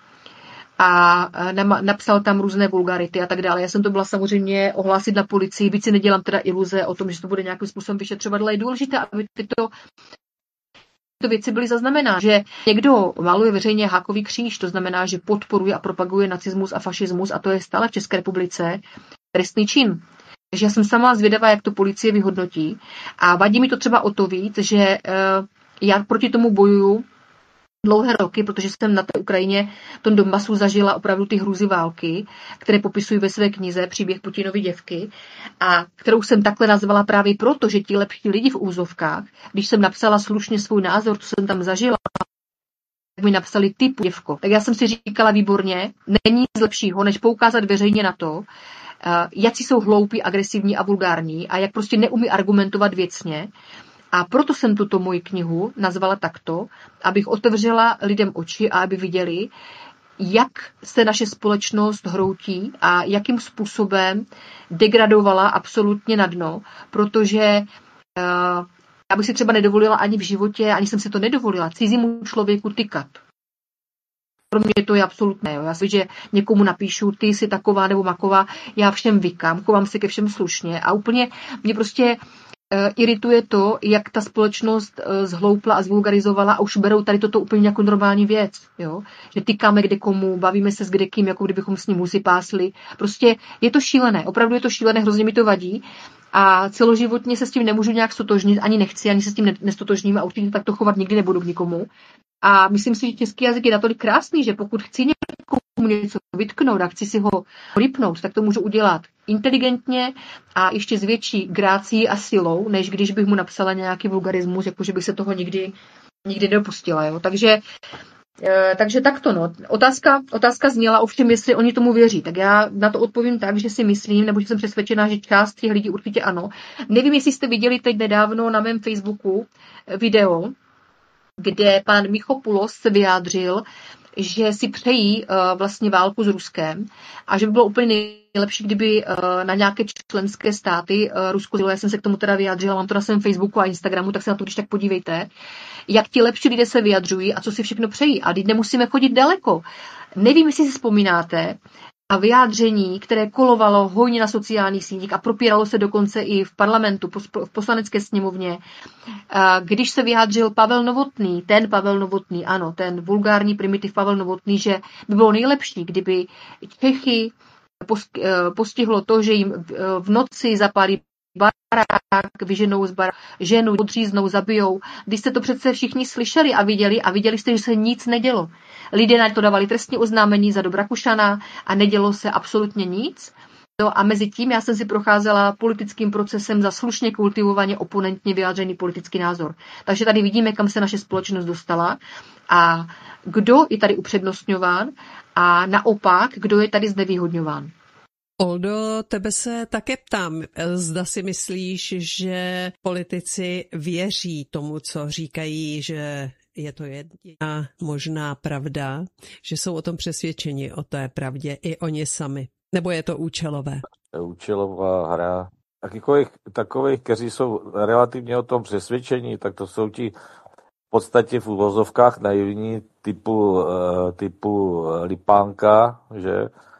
a napsal tam různé vulgarity a tak dále. Já jsem to byla samozřejmě ohlásit na policii, byť si nedělám teda iluze o tom, že to bude nějakým způsobem vyšetřovat, ale je důležité, aby tyto, tyto věci byly zaznamenány. Že někdo maluje veřejně hákový kříž, to znamená, že podporuje a propaguje nacismus a fašismus a to je stále v České republice trestný čin. Takže já jsem sama zvědavá, jak to policie vyhodnotí a vadí mi to třeba o to víc, že uh, já proti tomu bojuju dlouhé roky, protože jsem na té Ukrajině, v tom Donbasu zažila opravdu ty hrůzy války, které popisují ve své knize Příběh Putinovy děvky a kterou jsem takhle nazvala právě proto, že ti lepší lidi v úzovkách, když jsem napsala slušně svůj názor, co jsem tam zažila, tak mi napsali ty děvko. Tak já jsem si říkala výborně, není nic lepšího, než poukázat veřejně na to, jací jsou hloupí, agresivní a vulgární a jak prostě neumí argumentovat věcně. A proto jsem tuto moji knihu nazvala takto, abych otevřela lidem oči a aby viděli, jak se naše společnost hroutí a jakým způsobem degradovala absolutně na dno, protože uh, já bych si třeba nedovolila ani v životě, ani jsem si to nedovolila, cizímu člověku tykat. Pro mě to je absolutné. Jo. Já si, že někomu napíšu, ty jsi taková nebo maková, já všem vykám, chovám se ke všem slušně a úplně mě prostě irituje to, jak ta společnost zhloupla a zvulgarizovala a už berou tady toto úplně jako normální věc. Jo? Že tykáme kde komu, bavíme se s kdekým, jako kdybychom s ním husy pásli. Prostě je to šílené, opravdu je to šílené, hrozně mi to vadí a celoživotně se s tím nemůžu nějak stotožnit, ani nechci, ani se s tím nestotožním a určitě tak to chovat nikdy nebudu k nikomu. A myslím si, že český jazyk je natolik krásný, že pokud chci někomu něco vytknout a chci si ho lípnout, tak to můžu udělat inteligentně a ještě s větší grácií a silou, než když bych mu napsala nějaký vulgarismus, jakože bych se toho nikdy, nikdy nedopustila. Jo? Takže, e, takže takto. No. Otázka, otázka zněla ovšem, jestli oni tomu věří. Tak já na to odpovím tak, že si myslím, nebo že jsem přesvědčená, že část těch lidí určitě ano. Nevím, jestli jste viděli teď nedávno na mém Facebooku video, kde pan Michopoulos se vyjádřil, že si přejí uh, vlastně válku s Ruskem a že by bylo úplně nejlepší, kdyby uh, na nějaké členské státy uh, Rusko, já jsem se k tomu teda vyjádřila, mám to na svém Facebooku a Instagramu, tak se na to když tak podívejte, jak ti lepší lidé se vyjadřují a co si všechno přejí. A teď nemusíme chodit daleko. Nevím, jestli si vzpomínáte, a vyjádření, které kolovalo hojně na sociálních sítích a propíralo se dokonce i v parlamentu, v poslanecké sněmovně, když se vyjádřil Pavel Novotný, ten Pavel Novotný, ano, ten vulgární primitiv Pavel Novotný, že by bylo nejlepší, kdyby Čechy postihlo to, že jim v noci zapálí barák, vyženou z baráku, ženu, odříznou, zabijou. Když jste to přece všichni slyšeli a viděli a viděli jste, že se nic nedělo. Lidé na to dávali trestní oznámení za Dobrakušana a nedělo se absolutně nic. No a mezi tím já jsem si procházela politickým procesem za slušně kultivovaně oponentně vyjádřený politický názor. Takže tady vidíme, kam se naše společnost dostala a kdo je tady upřednostňován a naopak, kdo je tady znevýhodňován. Oldo, tebe se také ptám, zda si myslíš, že politici věří tomu, co říkají, že je to jediná možná pravda, že jsou o tom přesvědčeni, o té pravdě i oni sami, nebo je to účelové? Účelová hra. Takových, takových, kteří jsou relativně o tom přesvědčení, tak to jsou ti v podstatě v uvozovkách naivní typu, typu Lipánka, že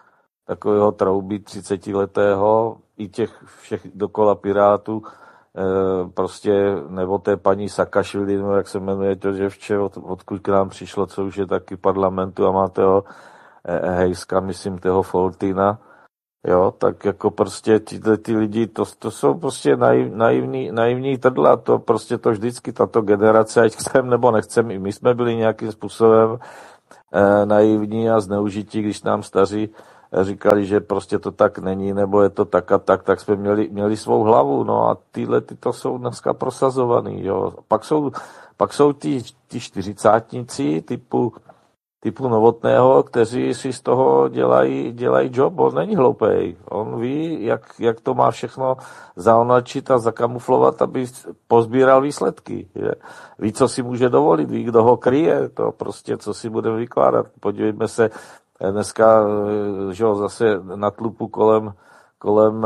takového trouby třicetiletého, i těch všech dokola Pirátů, prostě, nebo té paní Sakašvili, nebo jak se jmenuje to děvče, od, odkud k nám přišlo, co už je taky parlamentu a má toho Hejska, myslím, toho Foltina, jo, tak jako prostě tyhle ty lidi, to, to jsou prostě naiv, naivní, naivní trdla, to prostě to vždycky, tato generace, ať chcem nebo nechcem, i my jsme byli nějakým způsobem eh, naivní a zneužití, když nám staří říkali, že prostě to tak není, nebo je to tak a tak, tak jsme měli, měli svou hlavu, no a tyhle ty to jsou dneska prosazovaný, jo. Pak jsou, pak jsou ty, ty čtyřicátníci typu, typu Novotného, kteří si z toho dělají, dělají job, on není hloupej, on ví, jak, jak to má všechno zaonačit a zakamuflovat, aby pozbíral výsledky, je. Ví, co si může dovolit, ví, kdo ho kryje, to prostě, co si bude vykládat, podívejme se, dneska, že jo, zase na tlupu kolem, kolem,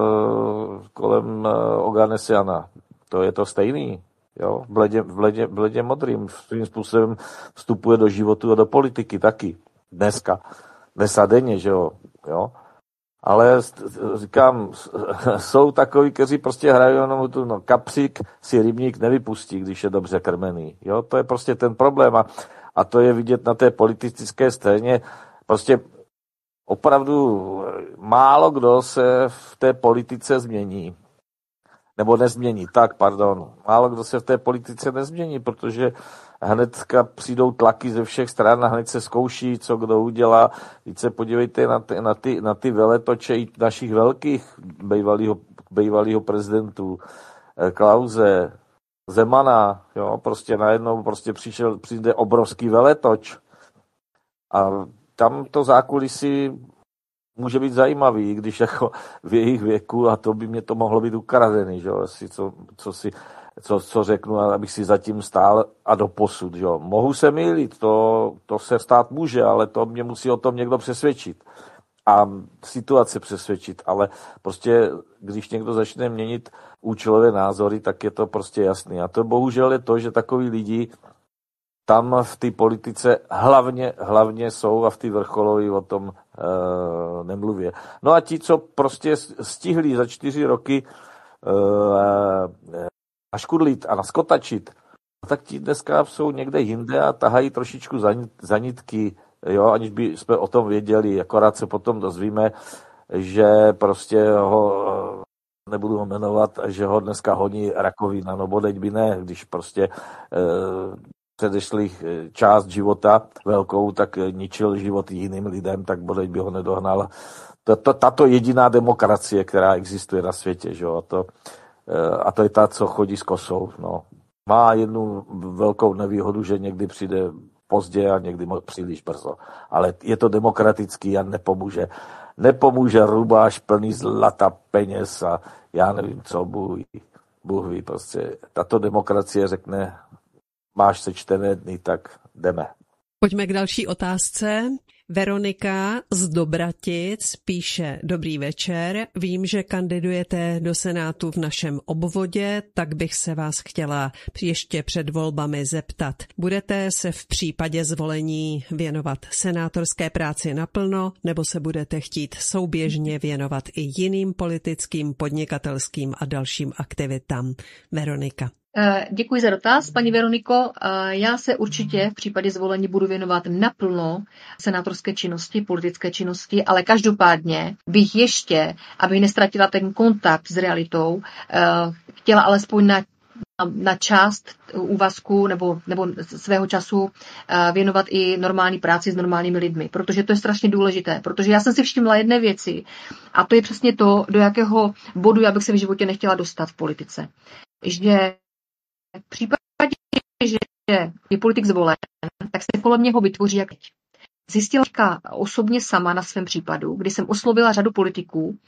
kolem Oganesiana. To je to stejný, jo, bledě, bledě, bledě modrým. Svým způsobem vstupuje do životu a do politiky taky. Dneska. Dnes a denně, že jo, jo. Ale říkám, jsou takoví, kteří prostě hrají jenom tu, no, kapřík si rybník nevypustí, když je dobře krmený. Jo, to je prostě ten problém a, a to je vidět na té politické scéně. Prostě opravdu málo kdo se v té politice změní. Nebo nezmění, tak, pardon. Málo kdo se v té politice nezmění, protože hnedka přijdou tlaky ze všech stran a hned se zkouší, co kdo udělá. Teď se podívejte na ty, na ty, na ty veletoče i našich velkých bývalýho, bývalýho prezidentů. Klause, Zemana, jo, prostě najednou prostě přišel, přijde obrovský veletoč. A tam to zákulisí může být zajímavý, když jako v jejich věku, a to by mě to mohlo být ukradený, že jo, co, co, si, co, co řeknu, abych si zatím stál a doposud, že jo. Mohu se mýlit, to, to se stát může, ale to mě musí o tom někdo přesvědčit a situace přesvědčit, ale prostě, když někdo začne měnit účelové názory, tak je to prostě jasný. A to bohužel je to, že takový lidi tam v té politice hlavně, hlavně jsou a v té vrcholové o tom e, nemluvě. No a ti, co prostě stihli za čtyři roky e, naškudlit a naskotačit, tak ti dneska jsou někde jinde a tahají trošičku za, za nitky, jo, aniž by jsme o tom věděli, akorát se potom dozvíme, že prostě ho, nebudu ho jmenovat, že ho dneska honí rakovina, no bodeď by ne, když prostě e, předešlých část života velkou, tak ničil život jiným lidem, tak bodeď by ho nedohnal. Tato jediná demokracie, která existuje na světě, že? A, to, a to je ta, co chodí s kosou. No. Má jednu velkou nevýhodu, že někdy přijde pozdě a někdy příliš brzo. Ale je to demokratický a nepomůže. Nepomůže rubáš plný zlata, peněz a já nevím co, Bůh, Bůh ví. Prostě tato demokracie řekne, máš sečtené dny, tak jdeme. Pojďme k další otázce. Veronika z Dobratic píše: Dobrý večer, vím, že kandidujete do Senátu v našem obvodě, tak bych se vás chtěla ještě před volbami zeptat. Budete se v případě zvolení věnovat senátorské práci naplno, nebo se budete chtít souběžně věnovat i jiným politickým, podnikatelským a dalším aktivitám? Veronika. Děkuji za dotaz, paní Veroniko. Já se určitě v případě zvolení budu věnovat naplno senátorské činnosti, politické činnosti, ale každopádně bych ještě, abych nestratila ten kontakt s realitou, chtěla alespoň na, na část úvazku nebo, nebo svého času věnovat i normální práci s normálními lidmi, protože to je strašně důležité, protože já jsem si všimla jedné věci a to je přesně to, do jakého bodu já bych se v životě nechtěla dostat v politice. Že v případě, že je politik zvolen, tak se kolem něho vytvoří jak teď. Zjistila osobně sama na svém případu, kdy jsem oslovila řadu politiků,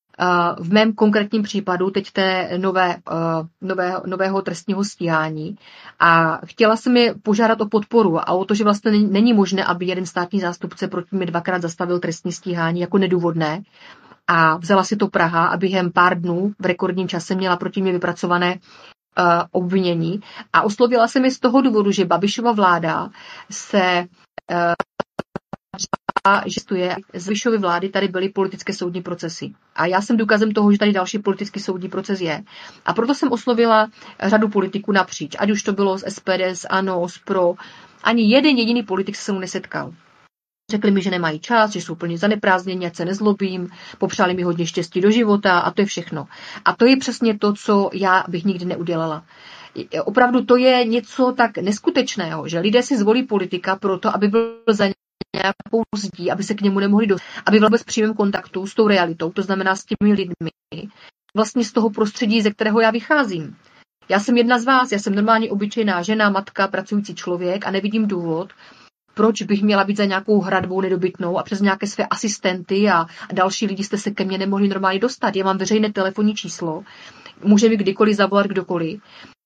v mém konkrétním případu teď té nové, nové, nového trestního stíhání a chtěla jsem je požádat o podporu a o to, že vlastně není možné, aby jeden státní zástupce proti mě dvakrát zastavil trestní stíhání jako nedůvodné. A vzala si to Praha a během pár dnů v rekordním čase měla proti mě vypracované uh, obvinění. A oslovila jsem je z toho důvodu, že Babišova vláda se uh, že to je, z Babišovy vlády tady byly politické soudní procesy. A já jsem důkazem toho, že tady další politický soudní proces je. A proto jsem oslovila řadu politiků napříč, ať už to bylo z S P D, z ANO, z Pro. Ani jeden jediný politik se mnou nesetkal. Řekli mi, že nemají čas, že jsou plně zaneprázdnění, ať se nezlobím, popřáli mi hodně štěstí do života a to je všechno. A to je přesně to, co já bych nikdy neudělala. Opravdu to je něco tak neskutečného, že lidé si zvolí politika proto, aby byl za nějakou zdí, aby se k němu nemohli dostat, aby byl bez přímém kontaktu s tou realitou, to znamená s těmi lidmi, vlastně z toho prostředí, ze kterého já vycházím. Já jsem jedna z vás, já jsem normálně obyčejná žena, matka, pracující člověk a nevidím důvod, proč bych měla být za nějakou hradbou nedobytnou a přes nějaké své asistenty a další lidi jste se ke mně nemohli normálně dostat. Já mám veřejné telefonní číslo, může mi kdykoliv zavolat kdokoliv.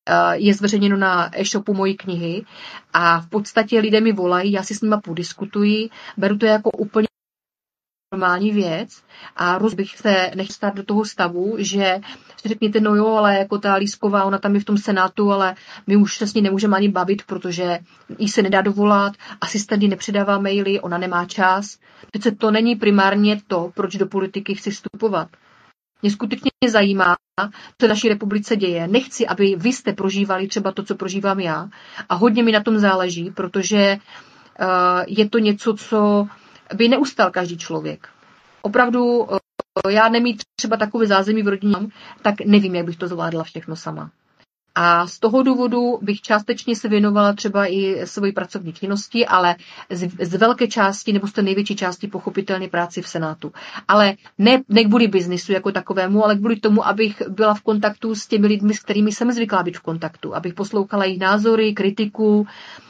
Je zveřejněno na e-shopu mojí knihy a v podstatě lidé mi volají, já si s nima podiskutuji, beru to jako úplně normální věc a roz bych se nechtěl stát do toho stavu, že si řekněte, no jo, ale jako ta Lísková, ona tam je v tom Senátu, ale my už se s ní nemůžeme ani bavit, protože jí se nedá dovolat, asistent jí nepředává maily, ona nemá čas. Přece to není primárně to, proč do politiky chci vstupovat. Mě skutečně zajímá, co v naší republice děje. Nechci, aby vy jste prožívali třeba to, co prožívám já. A hodně mi na tom záleží, protože uh, je to něco, co by neustal každý člověk. Opravdu, uh, já nemít třeba takové zázemí v rodině, tak nevím, jak bych to zvládla všechno sama. A z toho důvodu bych částečně se věnovala třeba i své pracovní činnosti, ale z, z velké části nebo z té největší části pochopitelně práci v Senátu. Ale ne, ne kvůli biznisu jako takovému, ale kvůli tomu, abych byla v kontaktu s těmi lidmi, s kterými jsem zvyklá být v kontaktu. Abych poslouchala jejich názory, kritiku,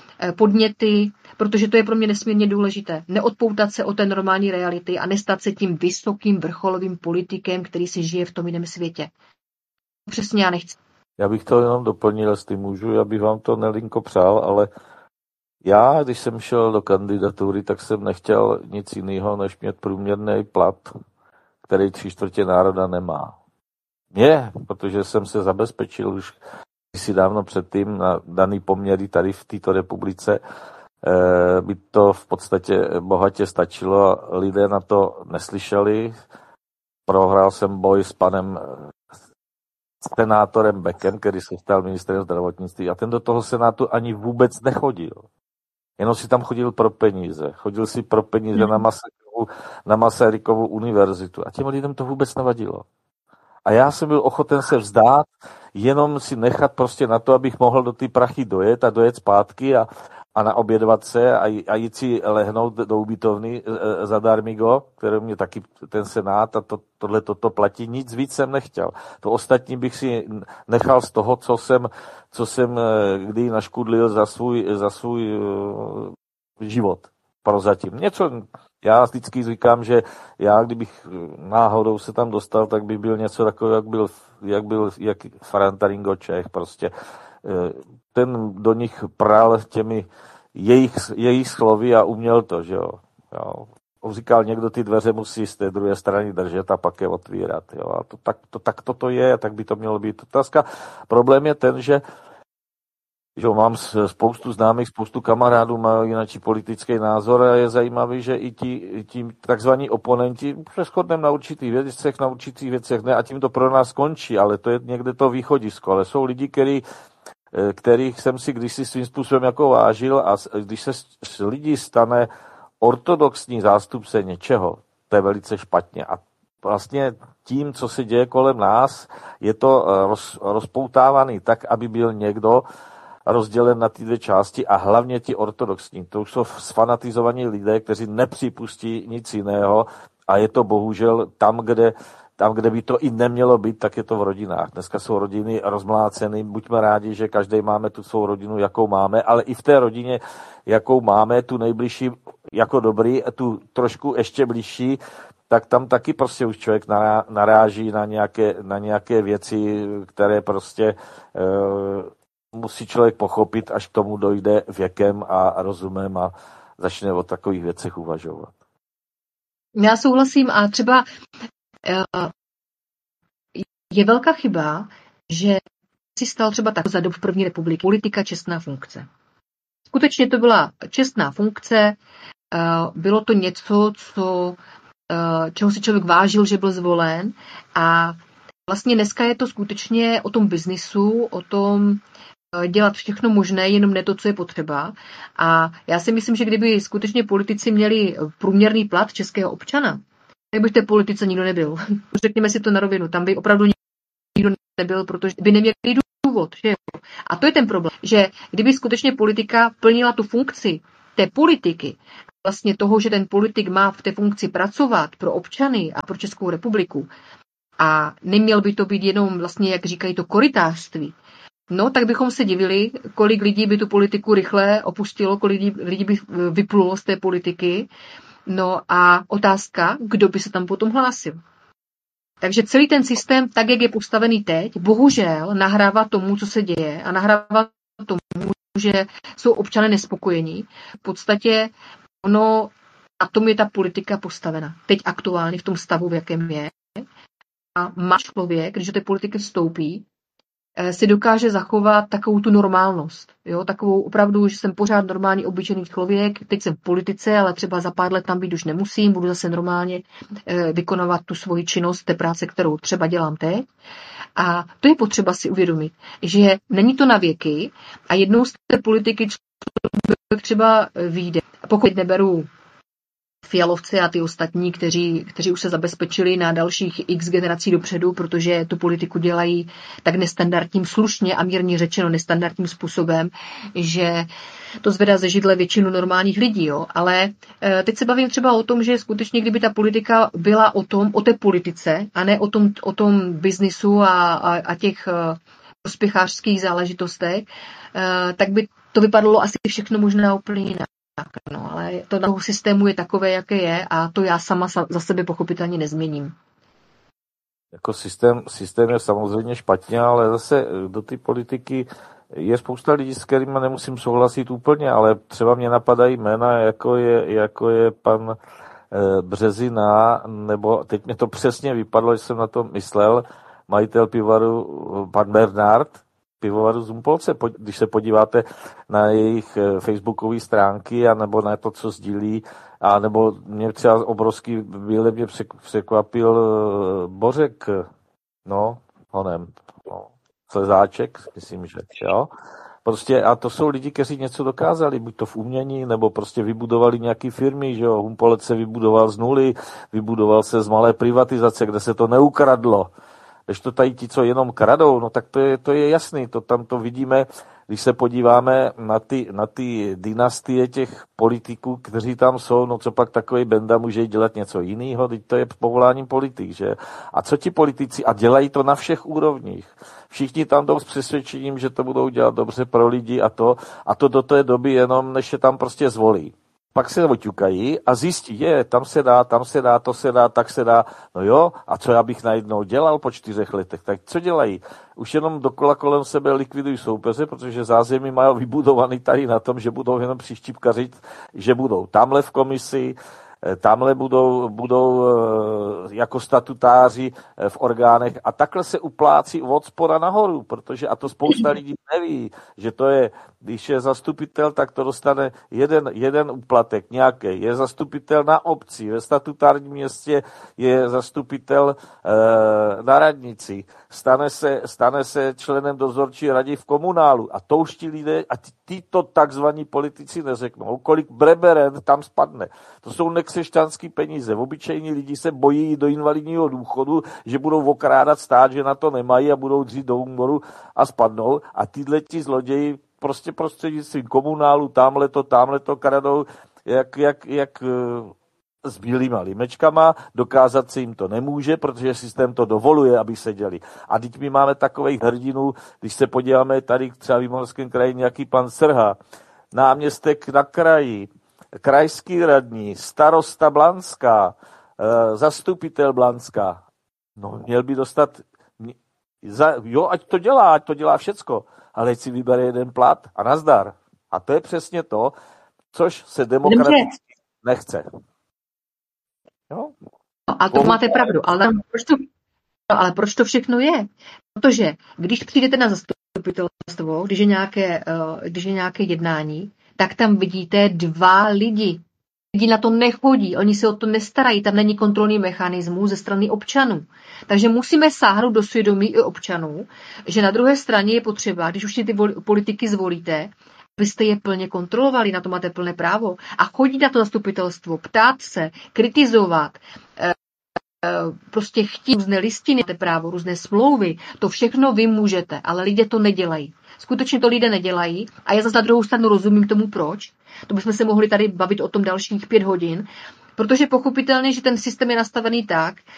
podněty, protože to je pro mě nesmírně důležité. Neodpoutat se od té normální reality a nestat se tím vysokým vrcholovým politikem, který si žije v tom jiném světě. Přesně já nechci. Já bych to jenom doplnil, jestli můžu, já bych vám to Nelinko přál, ale já, když jsem šel do kandidatury, tak jsem nechtěl nic jiného, než mít průměrný plat, který tři čtvrtě národa nemá. Mě, protože jsem se zabezpečil už si dávno předtím na daný poměry tady v této republice, by to v podstatě bohatě stačilo, lidé na to neslyšeli. Prohrál jsem boj s panem senátorem Beckem, který se stal ministrem zdravotnictví a ten do toho senátu ani vůbec nechodil. Jenom si tam chodil pro peníze. Chodil si pro peníze na Masarykovu, na Masarykovu univerzitu a těm lidem to vůbec nevadilo. A já jsem byl ochoten se vzdát, jenom si nechat prostě na to, abych mohl do ty prachy dojet a dojet zpátky a, a naobědvat se a, a jít si lehnout do ubytovny e, zadarmigo, které mě taky ten senát a to, tohle toto platí. Nic víc jsem nechtěl. To ostatní bych si nechal z toho, co jsem, co jsem kdy naškudlil za svůj, za svůj uh, život. Prozatím. Něco, já vždycky říkám, že já, kdybych náhodou se tam dostal, tak by byl něco takového, jak byl, jak byl jak Farantaringo Čech prostě. Ten do nich pral těmi jejich, jejich slovy a uměl to, že jo. jo. On říkal, někdo ty dveře musí z té druhé strany držet a pak je otvírat. Jo. A to, tak, to, tak toto je, tak by to mělo být otázka. Problém je ten, že že mám spoustu známých, spoustu kamarádů, mají jináčí politický názor a je zajímavý, že i ti, i ti takzvaní oponenti se shodneme na určitých věcech, na určitých věcech ne a tím to pro nás končí, ale to je někde to východisko. Ale jsou lidi, který, kterých jsem si kdysi svým způsobem jako vážil a když se z lidí stane ortodoxní zástupce něčeho, to je velice špatně. A vlastně tím, co se děje kolem nás, je to roz, rozpoutávaný tak, aby byl někdo rozdělen na ty dvě části a hlavně ti ortodoxní. To už jsou sfanatizovaní lidé, kteří nepřipustí nic jiného a je to bohužel tam, kde, tam, kde by to i nemělo být, tak je to v rodinách. Dneska jsou rodiny rozmláceny, buďme rádi, že každý máme tu svou rodinu, jakou máme, ale i v té rodině, jakou máme, tu nejbližší jako dobrý, tu trošku ještě blížší, tak tam taky prostě už člověk naráží na nějaké, na nějaké věci, které prostě uh, musí člověk pochopit, až k tomu dojde věkem a rozumem a začne o takových věcech uvažovat. Já souhlasím a třeba je velká chyba, že si stal třeba tak za dob první republiky politika čestná funkce. Skutečně to byla čestná funkce, bylo to něco, co, čeho si člověk vážil, že byl zvolen. A vlastně dneska je to skutečně o tom biznisu, o tom dělat všechno možné, jenom ne to, co je potřeba. A já si myslím, že kdyby skutečně politici měli průměrný plat českého občana, tak by v té politice nikdo nebyl. Řekněme si to na rovinu. Tam by opravdu nikdo nebyl, protože by neměli důvod. Že jo? A to je ten problém, že kdyby skutečně politika plnila tu funkci té politiky, vlastně toho, že ten politik má v té funkci pracovat pro občany a pro Českou republiku, a neměl by to být jenom vlastně, jak říkají, to korytářství, no tak bychom se divili, kolik lidí by tu politiku rychle opustilo, kolik lidí, lidí by vyplulo z té politiky. No a otázka, kdo by se tam potom hlásil. Takže celý ten systém, tak jak je postavený teď, bohužel nahrává tomu, co se děje, a nahrává tomu, že jsou občané nespokojení. V podstatě ono, a tomu je ta politika postavena. Teď aktuálně v tom stavu, v jakém je. A má člověk, když do té politiky vstoupí, si dokáže zachovat takovou tu normálnost. Jo? Takovou opravdu, že jsem pořád normální, obyčejný člověk, teď jsem v politice, ale třeba za pár let tam být už nemusím, budu zase normálně vykonávat tu svoji činnost, té práce, kterou třeba dělám teď. A to je potřeba si uvědomit, že není to na věky a jednou z té politiky člověk třeba vyjde. Pokud neberu Fialovci a ty ostatní, kteří, kteří už se zabezpečili na dalších x generací dopředu, protože tu politiku dělají tak nestandardním, slušně a mírně řečeno nestandardním způsobem, že to zvedá ze židle většinu normálních lidí. Jo? Ale e, teď se bavím třeba o tom, že skutečně, kdyby ta politika byla o tom, o té politice a ne o tom, o tom biznisu a, a, a těch e, prospěchářských záležitostech, e, tak by to vypadalo asi všechno možná úplně jinak. No, ale to na toho systému je takové, jaké je, a to já sama za sebe pochopitelně nezměním. Jako systém, systém je samozřejmě špatně, ale zase do té politiky je spousta lidí, s kterými nemusím souhlasit úplně, ale třeba mě napadají jména, jako je, jako je pan e, Březina, nebo teď mě to přesně vypadlo, že jsem na to myslel, majitel pivovaru pan Bernard, pivovaru z Humpolce. Když se podíváte na jejich facebookové stránky a nebo na to, co sdílí, a nebo mě třeba obrovský bíle mě překvapil Bořek, no, honem, no, Slezáček, myslím, že, jo. Prostě, a to jsou lidi, kteří něco dokázali, buď to v umění, nebo prostě vybudovali nějaký firmy, že jo. Humpolec se vybudoval z nuly, vybudoval se z malé privatizace, kde se to neukradlo. Když to tady ti, co jenom kradou, no tak to je, to je jasný, to tam to vidíme, když se podíváme na ty, na ty dynastie těch politiků, kteří tam jsou, no co pak takový Benda může dělat něco jiného, teď to je povoláním politik, že? A co ti politici, a dělají to na všech úrovních, všichni tam jdou s přesvědčením, že to budou dělat dobře pro lidi a to, a to do té doby jenom, než je tam prostě zvolí. Pak se oťukají a zjistí, je, tam se dá, tam se dá, to se dá, tak se dá. No jo, a co já bych najednou dělal po čtyřech letech? Tak co dělají? Už jenom dokola kolem sebe likvidují soupeře, protože zázemí mají vybudovaný tady na tom, že budou jenom přištípkařit, že budou tamhle v komisi, tamhle budou, budou jako statutáři v orgánech a takhle se uplácí od spoda nahoru, protože, a to spousta lidí neví, že to je, když je zastupitel, tak to dostane jeden, jeden úplatek nějaký. Je zastupitel na obci, ve statutárním městě je zastupitel e, na radnici, stane se, stane se členem dozorčí rady v komunálu a to už ti lidé, a tyto takzvaní politici neřeknou, kolik breberen tam spadne. To jsou nekřesťanský peníze. Obyčejní lidi se bojí do invalidního důchodu, že budou okrádat stát, že na to nemají a budou dřít do úmoru a spadnou. A tyhle ti zloději prostě prostřednictvím komunálu, tamhle to, tamhle to kradou, jak, jak, jak s bílýma limečkama, dokázat se jim to nemůže, protože systém to dovoluje, aby se děli. A teď my máme takových hrdinů, když se podíváme tady třeba v Jihomoravském kraji nějaký pan Srha, náměstek na kraji, krajský radní, starosta Blanská, zastupitel Blanská. No, měl by dostat, za, jo, ať to dělá, ať to dělá všecko, ale ať si vybere jeden plat a nazdar. A to je přesně to, což se demokraticky nechce. Jo? No, a to Bohu... máte pravdu, ale proč to, no, ale proč to všechno je? Protože když přijdete na zastupitelstvo, když je nějaké, uh, když je nějaké jednání, tak tam vidíte dva lidi. lidi na to nechodí, oni se o to nestarají, tam není kontrolní mechanismus ze strany občanů. Takže musíme sáhnout do svědomí i občanů, že na druhé straně je potřeba, když už si ty politiky zvolíte, abyste je plně kontrolovali, na to máte plné právo. A chodit na to zastupitelstvo, ptát se, kritizovat, prostě chtít různé listiny, máte právo, různé smlouvy, to všechno vy můžete, ale lidé to nedělají. Skutečně to lidé nedělají a já zase na druhou stranu rozumím tomu proč. To bychom se mohli tady bavit o tom dalších pět hodin, protože pochopitelně, že ten systém je nastavený tak,